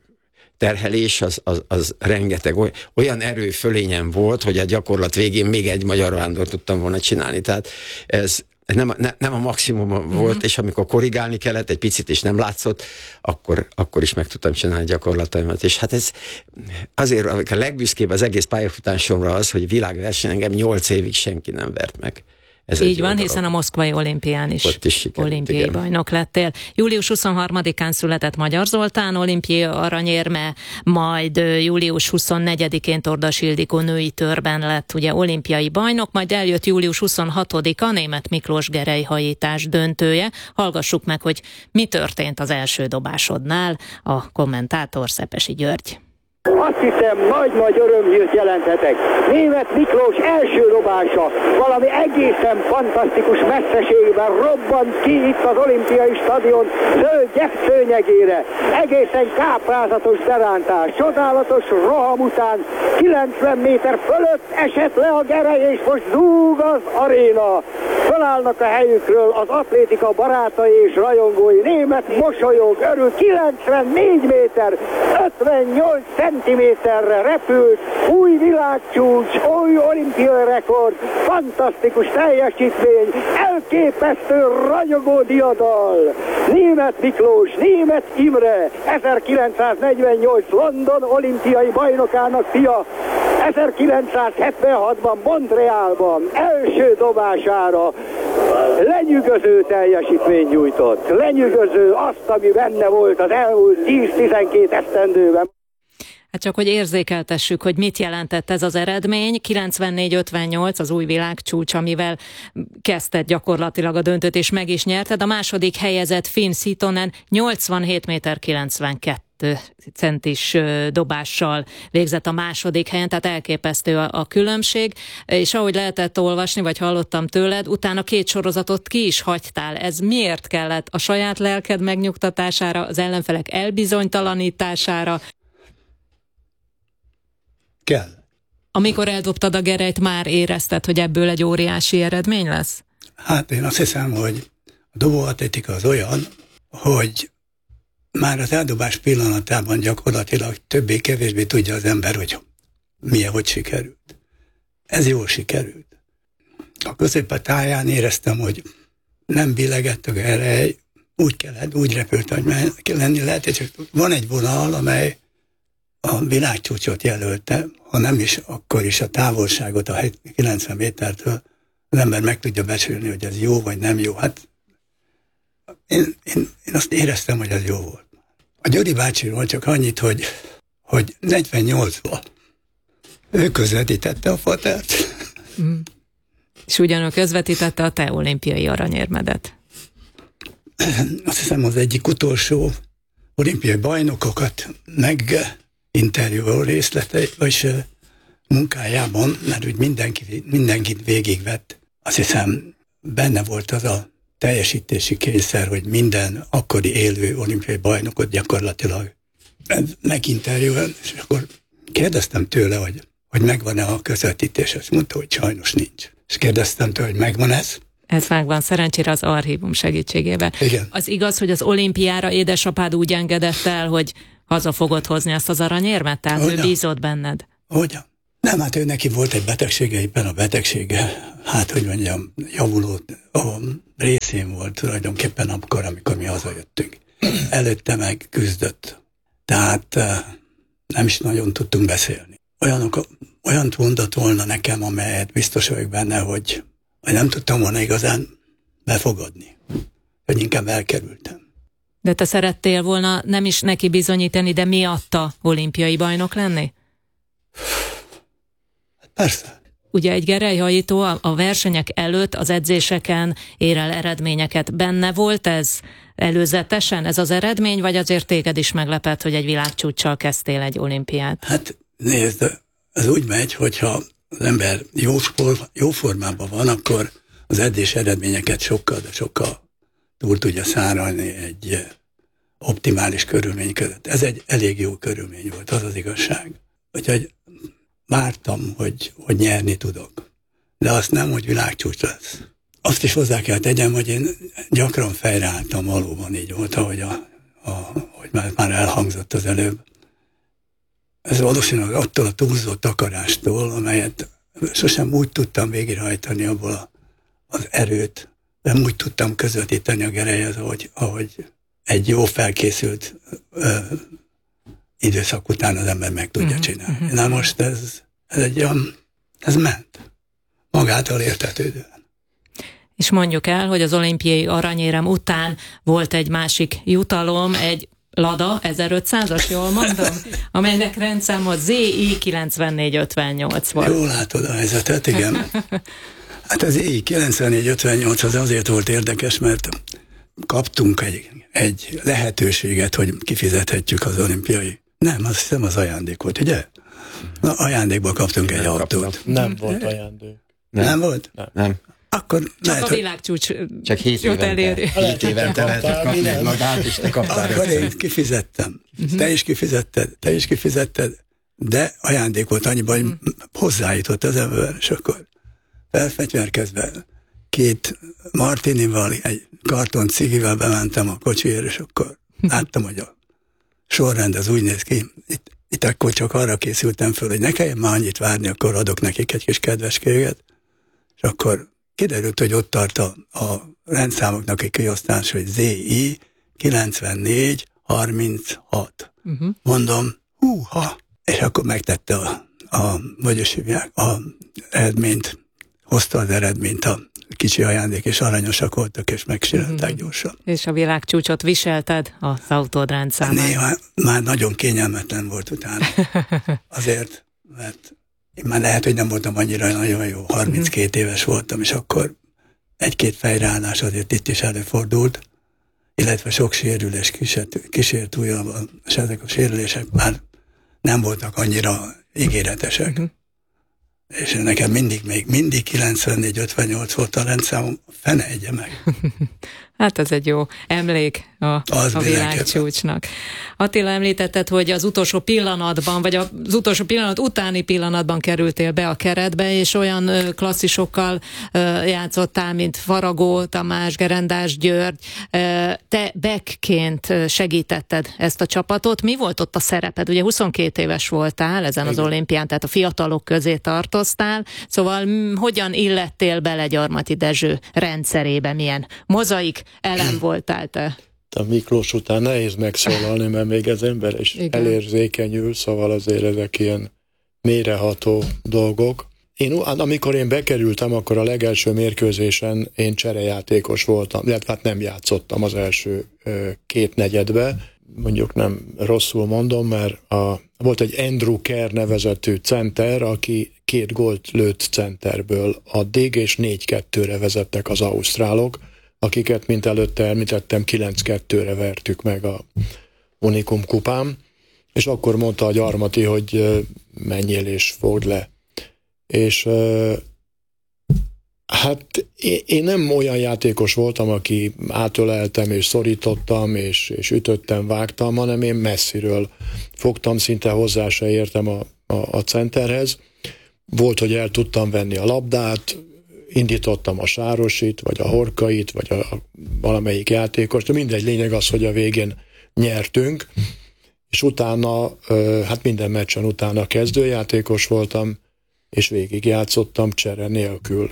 terhelés, az, az, az rengeteg olyan erő fölényem volt, hogy a gyakorlat végén még egy Magyar Vándor tudtam volna csinálni. Tehát ez nem, ne, nem a maximum volt, uh-huh. és amikor korrigálni kellett, egy picit is nem látszott, akkor, akkor is meg tudtam csinálni gyakorlataimat. És hát ez azért a legbüszkébb az egész pályafutásomra az, hogy világverseny engem nyolc évig senki nem vert meg. Ez így van, hiszen a moszkvai olimpián is, is sikerült, olimpiai igen. bajnok lettél. július huszonharmadikán született Magyar Zoltán, olimpiai aranyérme, majd július huszonnegyedikén Tordas Ildikó női törben lett ugye olimpiai bajnok, majd eljött július huszonhatodika Németh Miklós gerelyhajítás döntője. Hallgassuk meg, hogy mi történt az első dobásodnál, a kommentátor Szepesi György. Azt hiszem, nagy-nagy örömhírt jelenthetek. Németh Miklós első dobása valami egészen fantasztikus messzeségben robbant ki itt az olimpiai stadion zöld gyepszőnyegére. Egészen káprázatos berántás, csodálatos roham után kilencven méter fölött esett le a gerej, és most zúg az aréna. Fölállnak a helyükről az atlétika barátai és rajongói. Németh mosolyog, örül, kilencvennégy méter, ötvennyolc centiméterre repült, új világcsúcs, új olimpiai rekord, fantasztikus teljesítmény, elképesztő ragyogó diadal. Németh Miklós, Németh Imre, ezerkilencszáznegyvennyolc London olimpiai bajnokának fia, ezerkilencszázhetvenhatban Montrealban első dobására lenyűgöző teljesítményt nyújtott. Lenyűgöző azt, ami benne volt az elmúlt tíz-tizenkét esztendőben. Hát csak, hogy érzékeltessük, hogy mit jelentett ez az eredmény. kilencvennégy ötvennyolc az új világcsúcs, amivel kezdted gyakorlatilag a döntőt, és meg is nyerted. A második helyezett Finn Sitonen nyolcvanhét méter kilencvenkettő centis dobással végzett a második helyen, tehát elképesztő a, a különbség, és ahogy lehetett olvasni, vagy hallottam tőled, utána két sorozatot ki is hagytál. Ez miért kellett? A saját lelked megnyugtatására, az ellenfelek elbizonytalanítására? Kell. Amikor eldobtad a gerelyt, már érezted, hogy ebből egy óriási eredmény lesz? Hát én azt hiszem, hogy a dobóatlétika az olyan, hogy már az eldobás pillanatában gyakorlatilag többé-kevésbé tudja az ember, hogy milyen, hogy sikerült. Ez jól sikerült. A középpatáján éreztem, hogy nem billegett a gerej, úgy kellett, úgy repült, hogy lenni lehet, és van egy vonal, amely a világcsúcsot jelölte, ha nem is, akkor is a távolságot a kilencven métertől az ember meg tudja becsülni, hogy ez jó vagy nem jó. Hát én, én, én azt éreztem, hogy ez jó volt. A Gyuri bácsiról csak annyit, hogy, hogy negyvennyolcban ő közvetítette a fatert. Mm. És ugyanúgy közvetítette a te olimpiai aranyérmedet. Azt hiszem, az egyik utolsó olimpiai bajnokokat meg interjú részletei, vagy munkájában, mert úgy mindenki, mindenkit végigvett. Azt hiszem, benne volt az a teljesítési kényszer, hogy minden akkori élő olimpiai bajnokot gyakorlatilag meginterjúval, és akkor kérdeztem tőle, hogy, hogy megvan-e a közvetítés, azt mondta, hogy sajnos nincs. És kérdeztem tőle, hogy megvan ez? Ez megvan, szerencsére az archívum segítségével. Igen. Az igaz, hogy az olimpiára édesapád úgy engedett el, hogy haza fogod hozni azt az aranyérmet? Tehát Hogyan? ő bízott benned? Hogyan? Nem, hát ő neki volt egy betegsége, éppen a betegsége, hát hogy mondjam, javuló a részén volt tulajdonképpen akkor, amikor mi hazajöttünk. Előtte meg küzdött. Tehát nem is nagyon tudtunk beszélni. Olyanok, olyant mondott volna nekem, amelyet biztos vagyok benne, hogy, hogy nem tudtam volna igazán befogadni. Hogy inkább elkerültem. De te szerettél volna nem is neki bizonyítani, de miatta olimpiai bajnok lenni? Persze. Ugye egy gerelyhajító a versenyek előtt, az edzéseken ér el eredményeket. Benne volt ez előzetesen, ez az eredmény, vagy azért téged is meglepett, hogy egy világcsúccsal kezdtél egy olimpiát? Hát nézd, ez úgy megy, hogyha az ember jó, spor, jó formában van, akkor az edzés eredményeket sokkal, de sokkal túl tudja száralni egy optimális körülmény között. Ez egy elég jó körülmény volt, az az igazság. Úgyhogy vártam, hogy, hogy nyerni tudok. De azt nem, hogy világcsúcs lesz. Azt is hozzá kell tegyem, hogy én gyakran fejreálltam, valóban így volt, ahogy, a, a, hogy már, már elhangzott az előbb. Ez valószínűleg attól a túlzott akarástól, amelyet sosem úgy tudtam végrehajtani abból a, az erőt, nem úgy tudtam közvetíteni a Gerelyhez, ahogy, ahogy egy jó felkészült ö, időszak után az ember meg tudja uh-huh, csinálni. Uh-huh. Na most ez, ez egy olyan, ez ment. Magától értetődően. És mondjuk el, hogy az olimpiai aranyérem után volt egy másik jutalom, egy Lada ezerötszázas, jól mondom, amelynek rendszáma Z I kilencvennégy ötvennyolc volt. Jól látod a helyzetet, igen. Hát az Z I kilencvennégy ötvennyolc az azért volt érdekes, mert kaptunk egy, egy lehetőséget, hogy kifizethetjük az olimpiai. Nem, azt hiszem az ajándék volt, ugye? Na, ajándékba kaptunk egy autót. Nem volt ajándék. Nem, nem volt? Nem. nem. Akkor csak lehet, a világcsúcs csak hét évente, hét évente lehetett kapni egy magát, és te kaptál. Akkor én kifizettem. Uh-huh. Te is kifizetted, te is kifizetted, de ajándék volt annyiban, hogy uh-huh. hozzájutott az ember, és akkor felfegyverkezve két martinival, egy karton cigivel bementem a kocsiért, és akkor láttam, hogy a sorrend az úgy néz ki. Itt, itt akkor csak arra készültem föl, hogy ne kelljen már annyit várni, akkor adok nekik egy kis kedveskéget, és akkor kiderült, hogy ott tart a, a rendszámoknak egy kiosztás, hogy Z I kilencvennégy harminchat. Uh-huh. Mondom, húha! És akkor megtette a, a vagyis hívják, a eredményt, hozta az eredményt, a kicsi ajándék, és aranyosak voltak, és megcsinálták uh-huh. gyorsan. És a világcsúcsot viselted az autód rendszámán? Néha már nagyon kényelmetlen volt utána. Azért, mert én már lehet, hogy nem voltam annyira nagyon jó, harminckét uh-huh. éves voltam, és akkor egy-két fejreállás azért itt is előfordult, illetve sok sérülés kísért, kísért újabban, és ezek a sérülések már nem voltak annyira ígéretesek. Uh-huh. És nekem mindig, még mindig kilencvennégy ötvennyolc volt a rendszámom, fene egye meg. Hát ez egy jó emlék a, a világcsúcsnak. Attila, említetted, hogy az utolsó pillanatban, vagy az utolsó pillanat utáni pillanatban kerültél be a keretbe, és olyan klasszisokkal játszottál, mint Faragó, Tamás, Gerendás, György. Te backként segítetted ezt a csapatot. Mi volt ott a szereped? Ugye huszonkét éves voltál ezen az olimpián, tehát a fiatalok közé tartoztál. Szóval hogyan illettél bele Gyarmati Dezső rendszerébe? Milyen mozaik elem voltál te? A Miklós után nehéz megszólalni, mert még az ember is igen. elérzékenyül, szóval azért ezek ilyen mélyreható dolgok. Én, amikor én bekerültem, akkor a legelső mérkőzésen én cserejátékos voltam, illetve hát nem játszottam az első két negyedbe, mondjuk nem rosszul mondom, mert a, volt egy Andrew Kerr nevezetű center, aki két gólt lőtt centerből addig, és négy kettőre vezettek az ausztrálok, akiket, mint előtte említettem, kilenc kettőre vertük meg a Unicum kupán, és akkor mondta a Gyarmati, hogy menjél és fogd le. És hát én nem olyan játékos voltam, aki átöleltem és szorítottam, és, és ütöttem, vágtam, hanem én messziről fogtam, szinte hozzá se értem a, a, a centerhez. Volt, hogy el tudtam venni a labdát, indítottam a Sárosit, vagy a Horkait, vagy a, a valamelyik játékos, de mindegy, lényeg az, hogy a végén nyertünk, és utána, hát minden meccsen utána kezdőjátékos voltam, és végigjátszottam csere nélkül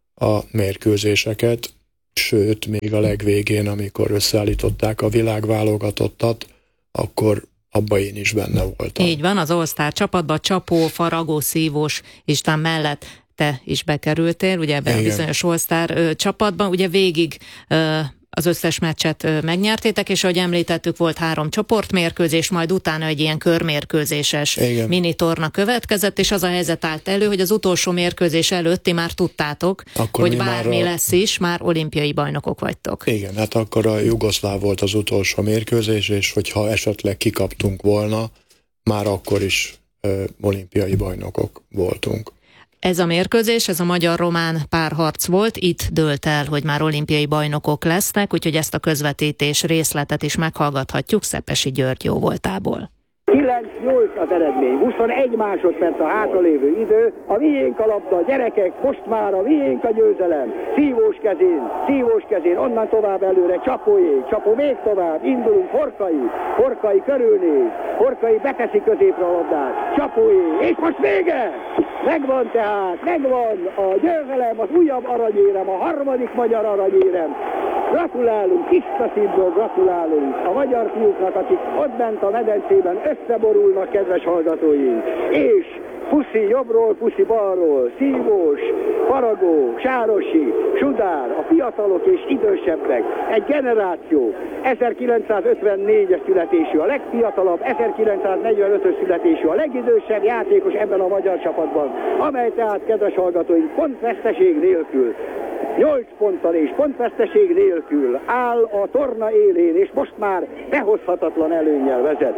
a mérkőzéseket, sőt, még a legvégén, amikor összeállították a világválogatottat, akkor abban én is benne voltam. Így van, az All-Star csapatban Csapó, Faragó, Szívós István mellett te is bekerültél, ugye ebben a bizonyos All-Star csapatban, ugye végig ö, az összes meccset ö, megnyertétek, és ahogy említettük, volt három csoportmérkőzés, majd utána egy ilyen körmérkőzéses Igen. mini torna következett, és az a helyzet állt elő, hogy az utolsó mérkőzés előtt ti már tudtátok, akkor hogy bármi a... lesz is, már olimpiai bajnokok vagytok. Igen, hát akkor a jugoszláv volt az utolsó mérkőzés, és hogyha esetleg kikaptunk volna, már akkor is ö, olimpiai bajnokok voltunk. Ez a mérkőzés, ez a magyar-román párharc volt, itt dőlt el, hogy már olimpiai bajnokok lesznek, úgyhogy ezt a közvetítés részletet is meghallgathatjuk Szepesi György jóvoltából. kilenc nyolc az eredmény, huszonegy másodperc a hátralévő idő, a miénk a labda, gyerekek, most már a miénk a győzelem, szívós kezén, szívós kezén, onnan tovább előre, Csapóé, Csapó még tovább, indulunk, Horkai, Horkai körülnéz, Horkai beteszi középre a labdát, Csapóé, és most vége! Megvan tehát, megvan a győzelem, az újabb aranyérem, a harmadik magyar aranyérem. Gratulálunk, tiszta szívből gratulálunk a magyar fiúknak, akik ott bent a medencében összeborulnak, kedves hallgatóink. És puszi jobbról, puszi balról, Szívós, Faragó, Sárosi, Sudár, a fiatalok és idősebbek, egy generáció, ezerkilencszázötvennégyes születésű, a legfiatalabb, ezerkilencszáznegyvenötös születésű, a legidősebb játékos ebben a magyar csapatban, amely tehát, kedves hallgatóink, pontveszteség nélkül, nyolc ponttal és pontveszteség nélkül áll a torna élén, és most már behozhatatlan előnnyel vezet.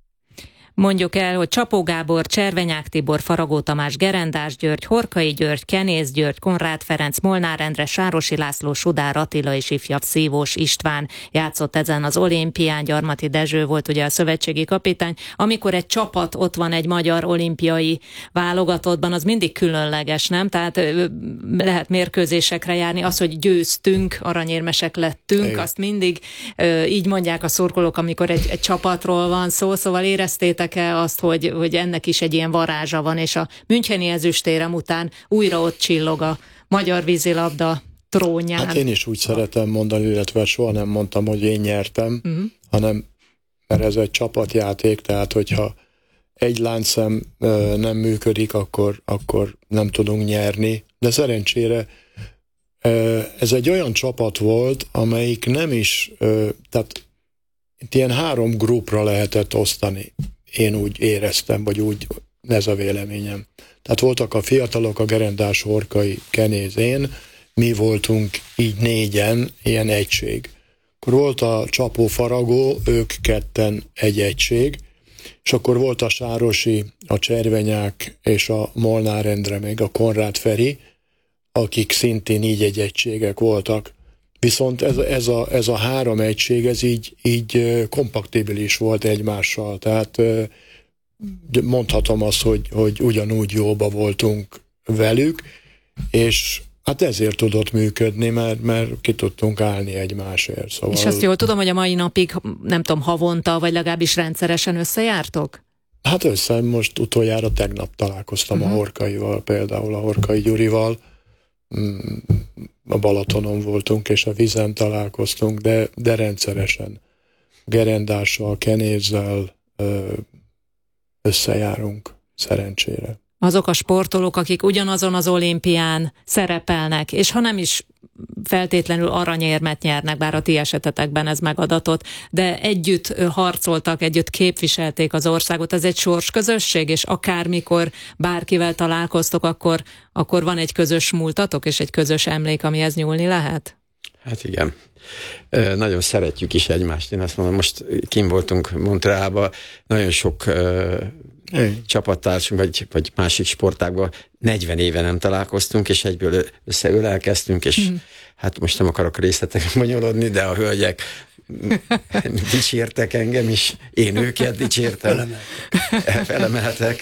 Mondjuk el, hogy Csapó Gábor, Cservenyák Tibor, Faragó Tamás, Gerendás György, Horkai György, Kenész György, Konrád Ferenc, Molnár Endre, Sárosi László, Sudár Attila és ifjabb Szívós István játszott ezen az olimpián. Gyarmati Dezső volt ugye a szövetségi kapitány. Amikor egy csapat ott van egy magyar olimpiai válogatottban, az mindig különleges, nem? Tehát lehet mérkőzésekre járni. Az, hogy győztünk, aranyérmesek lettünk, Igen. azt mindig így mondják a szurkolók, amikor egy, egy csapatról van szó, szóval éreztétek azt, hogy, hogy ennek is egy ilyen varázsa van, és a müncheni ezüstérem után újra ott csillog a magyar vízilabda trónján. Hát én is úgy szeretem mondani, illetve soha nem mondtam, hogy én nyertem, uh-huh. hanem mert ez egy csapatjáték, tehát hogyha egy láncszem nem működik, akkor, akkor nem tudunk nyerni, de szerencsére ez egy olyan csapat volt, amelyik nem is, tehát itt ilyen három grupra lehetett osztani. Én úgy éreztem, vagy úgy, ez a véleményem. Tehát voltak a fiatalok, a Gerendás, Horkai, Kenéz, én, mi voltunk így négyen, ilyen egység. Akkor volt a Csapó Faragó, ők ketten egy egység, és akkor volt a Sárosi, a Cservenyák és a Molnár Endre, még a Konrád Feri, akik szintén így egy egységek voltak. Viszont ez, ez, a, ez a három egység, ez így, így kompatibilis volt egymással, tehát mondhatom azt, hogy, hogy ugyanúgy jóba voltunk velük, és hát ezért tudott működni, mert, mert ki tudtunk állni egymásért. Szóval... És azt jól tudom, hogy a mai napig, nem tudom, havonta, vagy legalábbis rendszeresen összejártok? Hát össze, most utoljára tegnap találkoztam uh-huh. a Horkaival, például a Horkai Gyurival, a Balatonon voltunk, és a vízen találkoztunk, de, de rendszeresen Gerendással, Kenézzel összejárunk, szerencsére. Azok a sportolók, akik ugyanazon az olimpián szerepelnek, és ha nem is feltétlenül aranyérmet nyernek, bár a ti esetetekben ez megadatott, de együtt harcoltak, együtt képviselték az országot. Ez egy sorsközösség, és akármikor bárkivel találkoztok, akkor, akkor van egy közös múltatok, és egy közös emlék, amihez nyúlni lehet? Hát igen. Nagyon szeretjük is egymást. Én azt mondom, most kim voltunk Montrealban, nagyon sok uh, csapattársunk, vagy, vagy másik sportágban negyven éve nem találkoztunk, és egyből összeölelkeztünk, és mm. hát most nem akarok részletekre bonyolodni, de a hölgyek dicsértek engem is, én őket dicsértem. Felemeltek.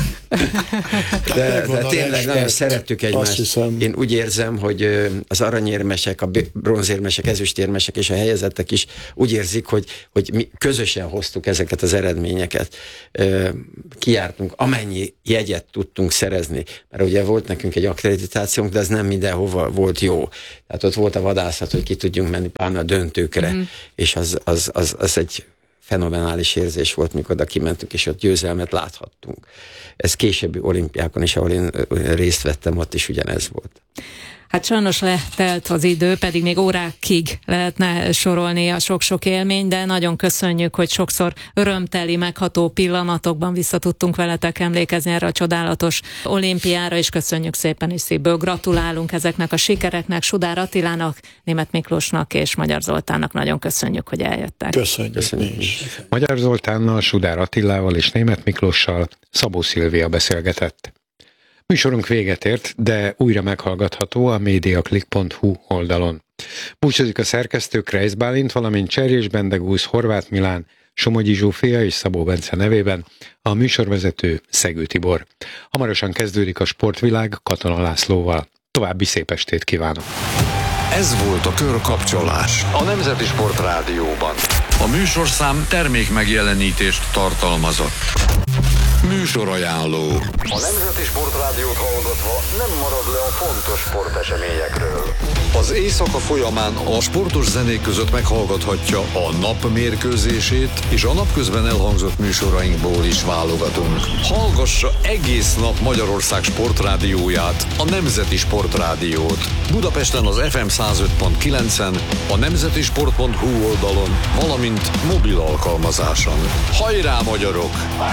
De, de tényleg nagyon szerettük egymást. Én úgy érzem, hogy az aranyérmesek, a bronzérmesek, ezüstérmesek és a helyezettek is úgy érzik, hogy, hogy mi közösen hoztuk ezeket az eredményeket. Kijártunk, amennyi jegyet tudtunk szerezni. Mert ugye volt nekünk egy akkreditációnk, de ez nem mindenhova volt jó. Tehát ott volt a vadászat, hogy ki tudjunk menni pár a döntőkre. Mm. És az, az, az, az egy fenomenális érzés volt, mikor oda kimentünk, és ott győzelmet láthattunk. Ez későbbi olimpiákon is, ahol én részt vettem, ott is ugyanez volt. Hát sajnos letelt az idő, pedig még órákig lehetne sorolni a sok-sok élmény, de nagyon köszönjük, hogy sokszor örömteli, megható pillanatokban vissza tudtunk veletek emlékezni erre a csodálatos olimpiára, és köszönjük szépen, és szívből gratulálunk ezeknek a sikereknek, Sudár Attilának, Németh Miklósnak és Magyar Zoltánnak. Nagyon köszönjük, hogy eljöttek. Köszönjük. köszönjük. Magyar Zoltánnal, Sudár Attilával és Németh Miklóssal Szabó Szilvia beszélgetett. Műsorunk véget ért, de újra meghallgatható a mediaclick pont hu oldalon. Búcsúzik a szerkesztő Kreisz Bálint, valamint Cserjés Bendegúz, Horváth Milán, Somogyi Zsófia és Szabó Bence nevében a műsorvezető Szegő Tibor. Hamarosan kezdődik a Sportvilág Katona Lászlóval. További szép estét kívánok! Ez volt a Körkapcsolás a Nemzeti Sport Rádióban. A műsorszám termék megjelenítést tartalmazott. Műsorajánló. A Nemzeti Sportrádiót hallgatva nem marad le a fontos sporteseményekről. Az éjszaka folyamán a sportos zenék között meghallgathatja a nap mérkőzését, és a napközben elhangzott műsorainkból is válogatunk. Hallgassa egész nap Magyarország sportrádióját, a Nemzeti Sportrádiót. Budapesten az ef em száz öt pont kilencen, a nemzetisport pont hu oldalon, valamint mobil alkalmazáson. Hajrá, magyarok!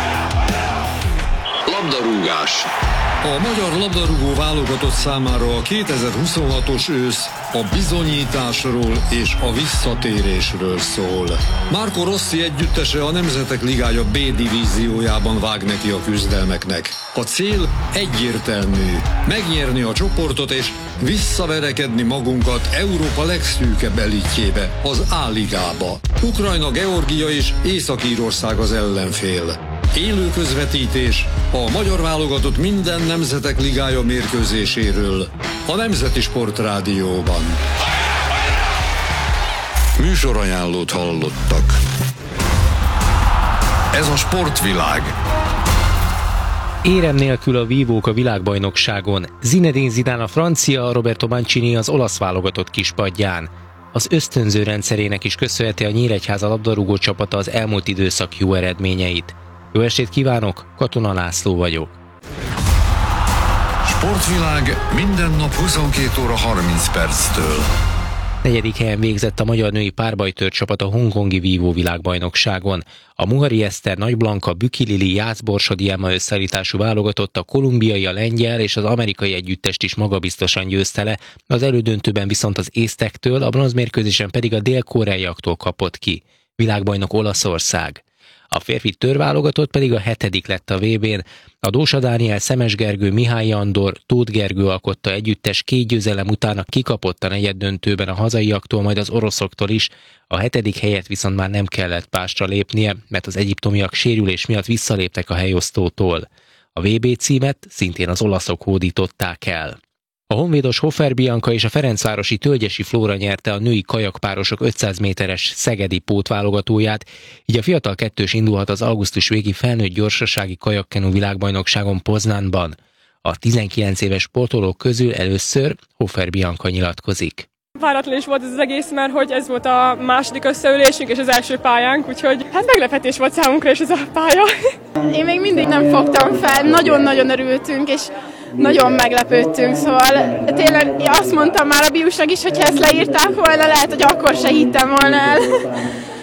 Labdarúgás. A magyar labdarúgó válogatott számára a kétezer-huszonhatos ősz a bizonyításról és a visszatérésről szól. Marco Rossi együttese a Nemzetek Ligája B divíziójában vág neki a küzdelmeknek. A cél egyértelmű: megnyerni a csoportot és visszaverekedni magunkat Európa legszűkebb elitjébe, az A-ligába. Ukrajna, Georgia és Észak-Írország az ellenfél. Élő közvetítés a magyar válogatott minden Nemzetek Ligája mérkőzéséről a Nemzeti Sport Rádióban. Műsorajánlót hallottak. Ez a Sportvilág. Érem nélkül a vívók a világbajnokságon. Zinedine Zidane a francia, Roberto Mancini az olasz válogatott kispadján. Az ösztönző rendszerének is köszönheti a Nyíregyháza labdarúgó csapata az elmúlt időszak jó eredményeit. Jó estét kívánok, Katona László vagyok. Sportvilág minden nap huszonkét óra harminc perctől. Negyedik helyen végzett a magyar női párbajtőr csapat a hongkongi vívó világbajnokságon. A Muhari Eszter, Nagy Blanka, Büki Lili, Jász Borsodi Emma összeállítású válogatott a kolumbiai, a lengyel és az amerikai együttest is magabiztosan győzte le, az elődöntőben viszont az észtektől, a bronzmérkőzésen pedig a dél-koreaiaktól kapott ki. Világbajnok Olaszország. A férfi törválogatott pedig a hetedik lett a vé bén. A Dósa Dániel, Szemes Gergő, Mihály Andor, Tóth Gergő alkotta együttes két győzelem után kikapott a negyeddöntőben a hazaiaktól, majd az oroszoktól is. A hetedik helyet viszont már nem kellett pástra lépnie, mert az egyiptomiak sérülés miatt visszaléptek a helyosztótól. A vé bé címet szintén az olaszok hódították el. A honvédos Hofer Bianca és a ferencvárosi Tölgyesi Flóra nyerte a női kajakpárosok ötszáz méteres szegedi pótválogatóját, így a fiatal kettős indulhat az augusztus végi felnőtt gyorsasági kajakkenu világbajnokságon Poznanban. A tizenkilenc éves sportolók közül először Hofer Bianca nyilatkozik. Váratlan is volt ez az egész, mert hogy ez volt a második összeülésünk és az első pályánk, úgyhogy hát meglepetés volt számunkra is ez a pálya. Én még mindig nem fogtam fel, nagyon-nagyon örültünk, és nagyon meglepődtünk, szóval tényleg azt mondtam már a biúsnak is, hogyha ezt leírták volna, lehet, hogy akkor se hittem volna el.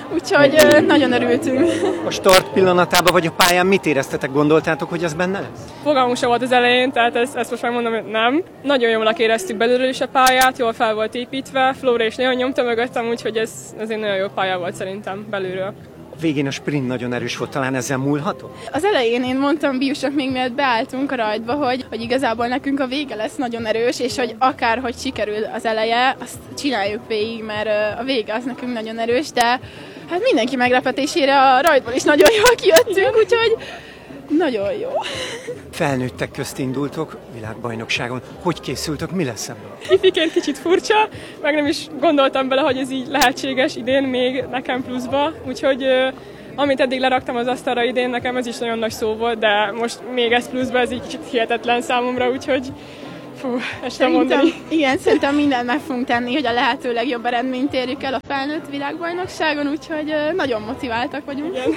úgyhogy ö, nagyon örültünk. A start pillanatában vagy a pályán mit éreztetek, gondoltátok, hogy ez benne lesz? Fogalmunk sem volt az elején, tehát ezt, ezt most megmondom, hogy nem. Nagyon jól éreztük belülről is a pályát, jól fel volt építve, Flóra is nagyon nyomta mögöttem, úgyhogy ez, ez egy nagyon jó pálya volt szerintem belülről. Végén a sprint nagyon erős volt, talán ezzel múlható? Az elején én mondtam Biusnak még mielőtt beálltunk a rajtba, hogy, hogy igazából nekünk a vége lesz nagyon erős, és hogy akárhogy sikerül az eleje, azt csináljuk végig, mert a vége az nekünk nagyon erős, de hát mindenki meglepetésére a rajtból is nagyon jól kijöttünk, úgyhogy nagyon jó. Felnőttek közt indultok világbajnokságon. Hogy készültök, mi lesz ebből? Ifiként kicsit furcsa, meg nem is gondoltam bele, hogy ez így lehetséges idén még nekem pluszba, úgyhogy amit eddig leraktam az asztalra idén, nekem ez is nagyon nagy szó volt, de most még ez pluszba, ez így kicsit hihetetlen számomra, úgyhogy fú, ezt nem mondani. Igen, szerintem mindent meg fogunk tenni, hogy a lehető legjobb eredményt érjük el a felnőtt világbajnokságon, úgyhogy nagyon motiváltak vagyunk. Igen.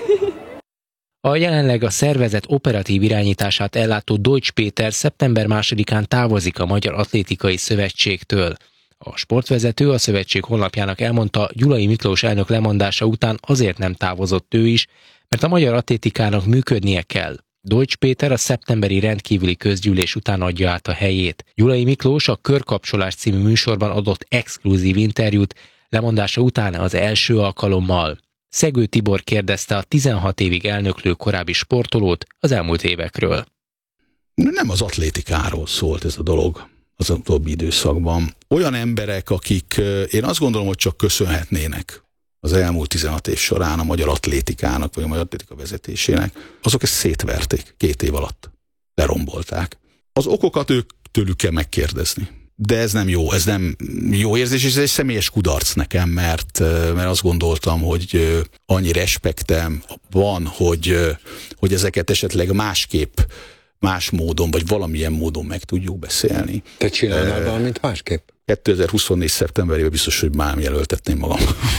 A jelenleg a szervezet operatív irányítását ellátó Deutsch Péter szeptember másodikán távozik a Magyar Atlétikai Szövetségtől. A sportvezető a szövetség honlapjának elmondta, Gyulai Miklós elnök lemondása után azért nem távozott ő is, mert a magyar atlétikának működnie kell. Deutsch Péter a szeptemberi rendkívüli közgyűlés után adja át a helyét. Gyulai Miklós a Körkapcsolás című műsorban adott exkluzív interjút, lemondása után az első alkalommal. Szegő Tibor kérdezte a tizenhat évig elnöklő korábbi sportolót az elmúlt évekről. Nem az atlétikáról szólt ez a dolog az utóbbi időszakban. Olyan emberek, akik én azt gondolom, hogy csak köszönhetnének az elmúlt tizenhat év során a magyar atlétikának, vagy a magyar atlétika vezetésének, azok ezt szétverték két év alatt. Lerombolták. Az okokat ők tőlük kell megkérdezni. De ez nem jó, ez nem jó érzés, és ez egy személyes kudarc nekem, mert, mert azt gondoltam, hogy annyi respektem van, hogy, hogy ezeket esetleg másképp, más módon, vagy valamilyen módon meg tudjuk beszélni. Te csinálnál uh, valamit másképp? kétezer-huszonnégy szeptemberében biztos, hogy már jelöltetném magam.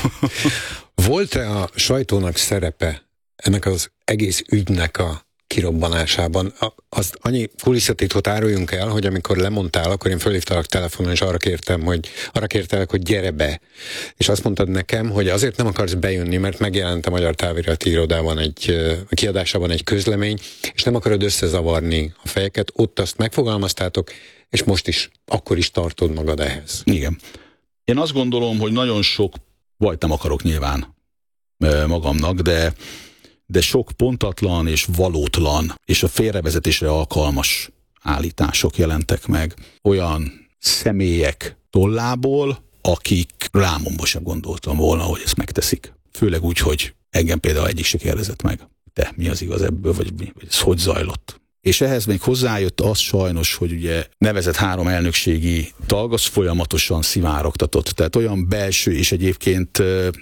Volt-e a sajtónak szerepe ennek az egész ügynek a kirobbanásában? Azt annyi kulisszatitkot áruljunk el, hogy amikor lemondtál, akkor én fölhívtalak telefonon, és arra kértem, hogy arra kértelek, hogy gyere be. És azt mondtad nekem, hogy azért nem akarsz bejönni, mert megjelent a Magyar Távirati Irodában egy a kiadásában egy közlemény, és nem akarod összezavarni a fejeket, ott azt megfogalmaztátok, és most is, akkor is tartod magad ehhez. Igen. Én azt gondolom, hogy nagyon sok bajt nem akarok nyilván magamnak, de de sok pontatlan és valótlan és a félrevezetésre alkalmas állítások jelentek meg olyan személyek tollából, akik rámomba sem gondoltam volna, hogy ezt megteszik. Főleg úgy, hogy engem például egyik se kérdezett meg. De mi az igaz ebből, vagy, mi, vagy ez hogy zajlott? És ehhez még hozzájött az sajnos, hogy ugye nevezett három elnökségi tag, az folyamatosan szivárogtatott. Tehát olyan belső és egyébként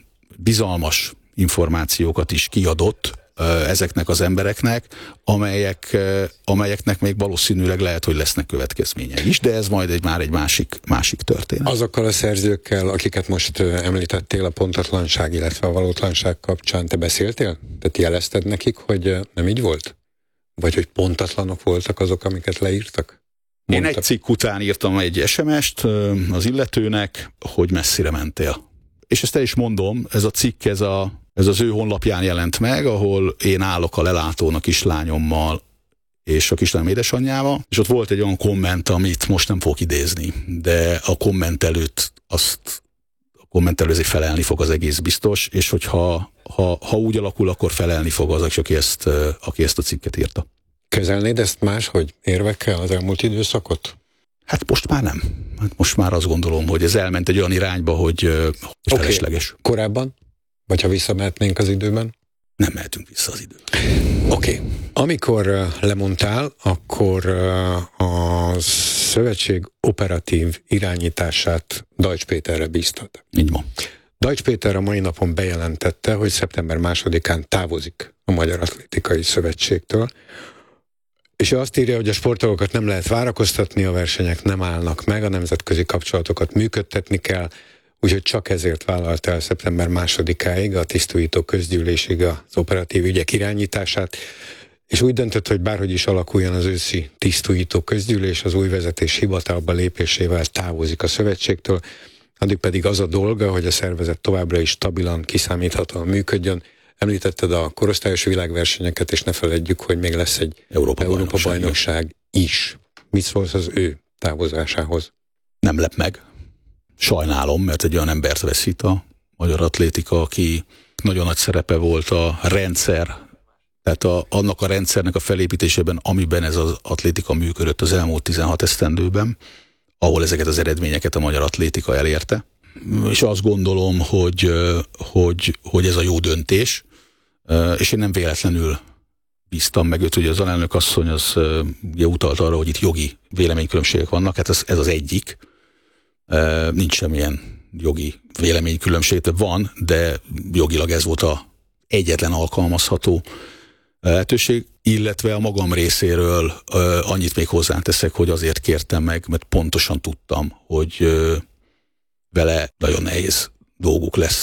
bizalmas információkat is kiadott ezeknek az embereknek, amelyek, amelyeknek még valószínűleg lehet, hogy lesznek következményei is, de ez majd egy, már egy másik, másik történet. Azokkal a szerzőkkel, akiket most említettél a pontatlanság, illetve a valótlanság kapcsán, te beszéltél? Tehát jelezted nekik, hogy nem így volt? Vagy hogy pontatlanok voltak azok, amiket leírtak? Mondtak. Én egy cikk után írtam egy es em est az illetőnek, hogy messzire mentél. És ezt el is mondom, ez a cikk, ez, a, ez az ő honlapján jelent meg, ahol én állok a lelátón a kislányommal és a kislányom édesanyjával, és ott volt egy olyan komment, amit most nem fogok idézni, de a komment előtt azt, a komment előtt felelni fog az egész biztos, és hogyha ha, ha úgy alakul, akkor felelni fog az, aki ezt, aki ezt a cikket írta. Kezelnéd ezt máshogy érvekkel az elmúlt időszakot? Hát most már nem. Hát most már azt gondolom, hogy ez elment egy olyan irányba, hogy, hogy okay. felesleges. Korábban? Vagy ha visszamehetnénk az időben? Nem mehetünk vissza az időben. Oké. Okay. Amikor uh, lemondtál, akkor uh, a szövetség operatív irányítását Deutsch Péterre bíztad. Így van. Deutsch Péter a mai napon bejelentette, hogy szeptember másodikán távozik a Magyar Atlétikai Szövetségtől, és ő azt írja, hogy a sportolókat nem lehet várakoztatni, a versenyek nem állnak meg, a nemzetközi kapcsolatokat működtetni kell, úgyhogy csak ezért vállalta el szeptember másodikáig a tisztújító közgyűlésig az operatív ügyek irányítását, és úgy döntött, hogy bárhogy is alakuljon az őszi tisztújító közgyűlés, az új vezetés hivatalba lépésével távozik a szövetségtől. addig pedig az a dolga, hogy a szervezet továbbra is stabilan, kiszámíthatóan működjön. Említetted a korosztályos világversenyeket, és ne feledjük, hogy még lesz egy Európa, Európa bajnokság, bajnokság is. Mit szólsz az ő távozásához? Nem lep meg. Sajnálom, mert egy olyan embert veszít a magyar atlétika, aki nagyon nagy szerepe volt a rendszer, tehát a, annak a rendszernek a felépítésében, amiben ez az atlétika működött az elmúlt tizenhat esztendőben, ahol ezeket az eredményeket a magyar atlétika elérte. És azt gondolom, hogy, hogy, hogy ez a jó döntés, és én nem véletlenül bíztam meg őt, ugye az alelnök asszony az ugye utalt arra, hogy itt jogi véleménykülönbségek vannak, hát ez, ez az egyik. Nincs semmilyen jogi véleménykülönbség, van, de jogilag ez volt a egyetlen alkalmazható lehetőség, illetve a magam részéről annyit még hozzáteszek, hogy azért kértem meg, mert pontosan tudtam, hogy vele nagyon nehéz dolguk lesz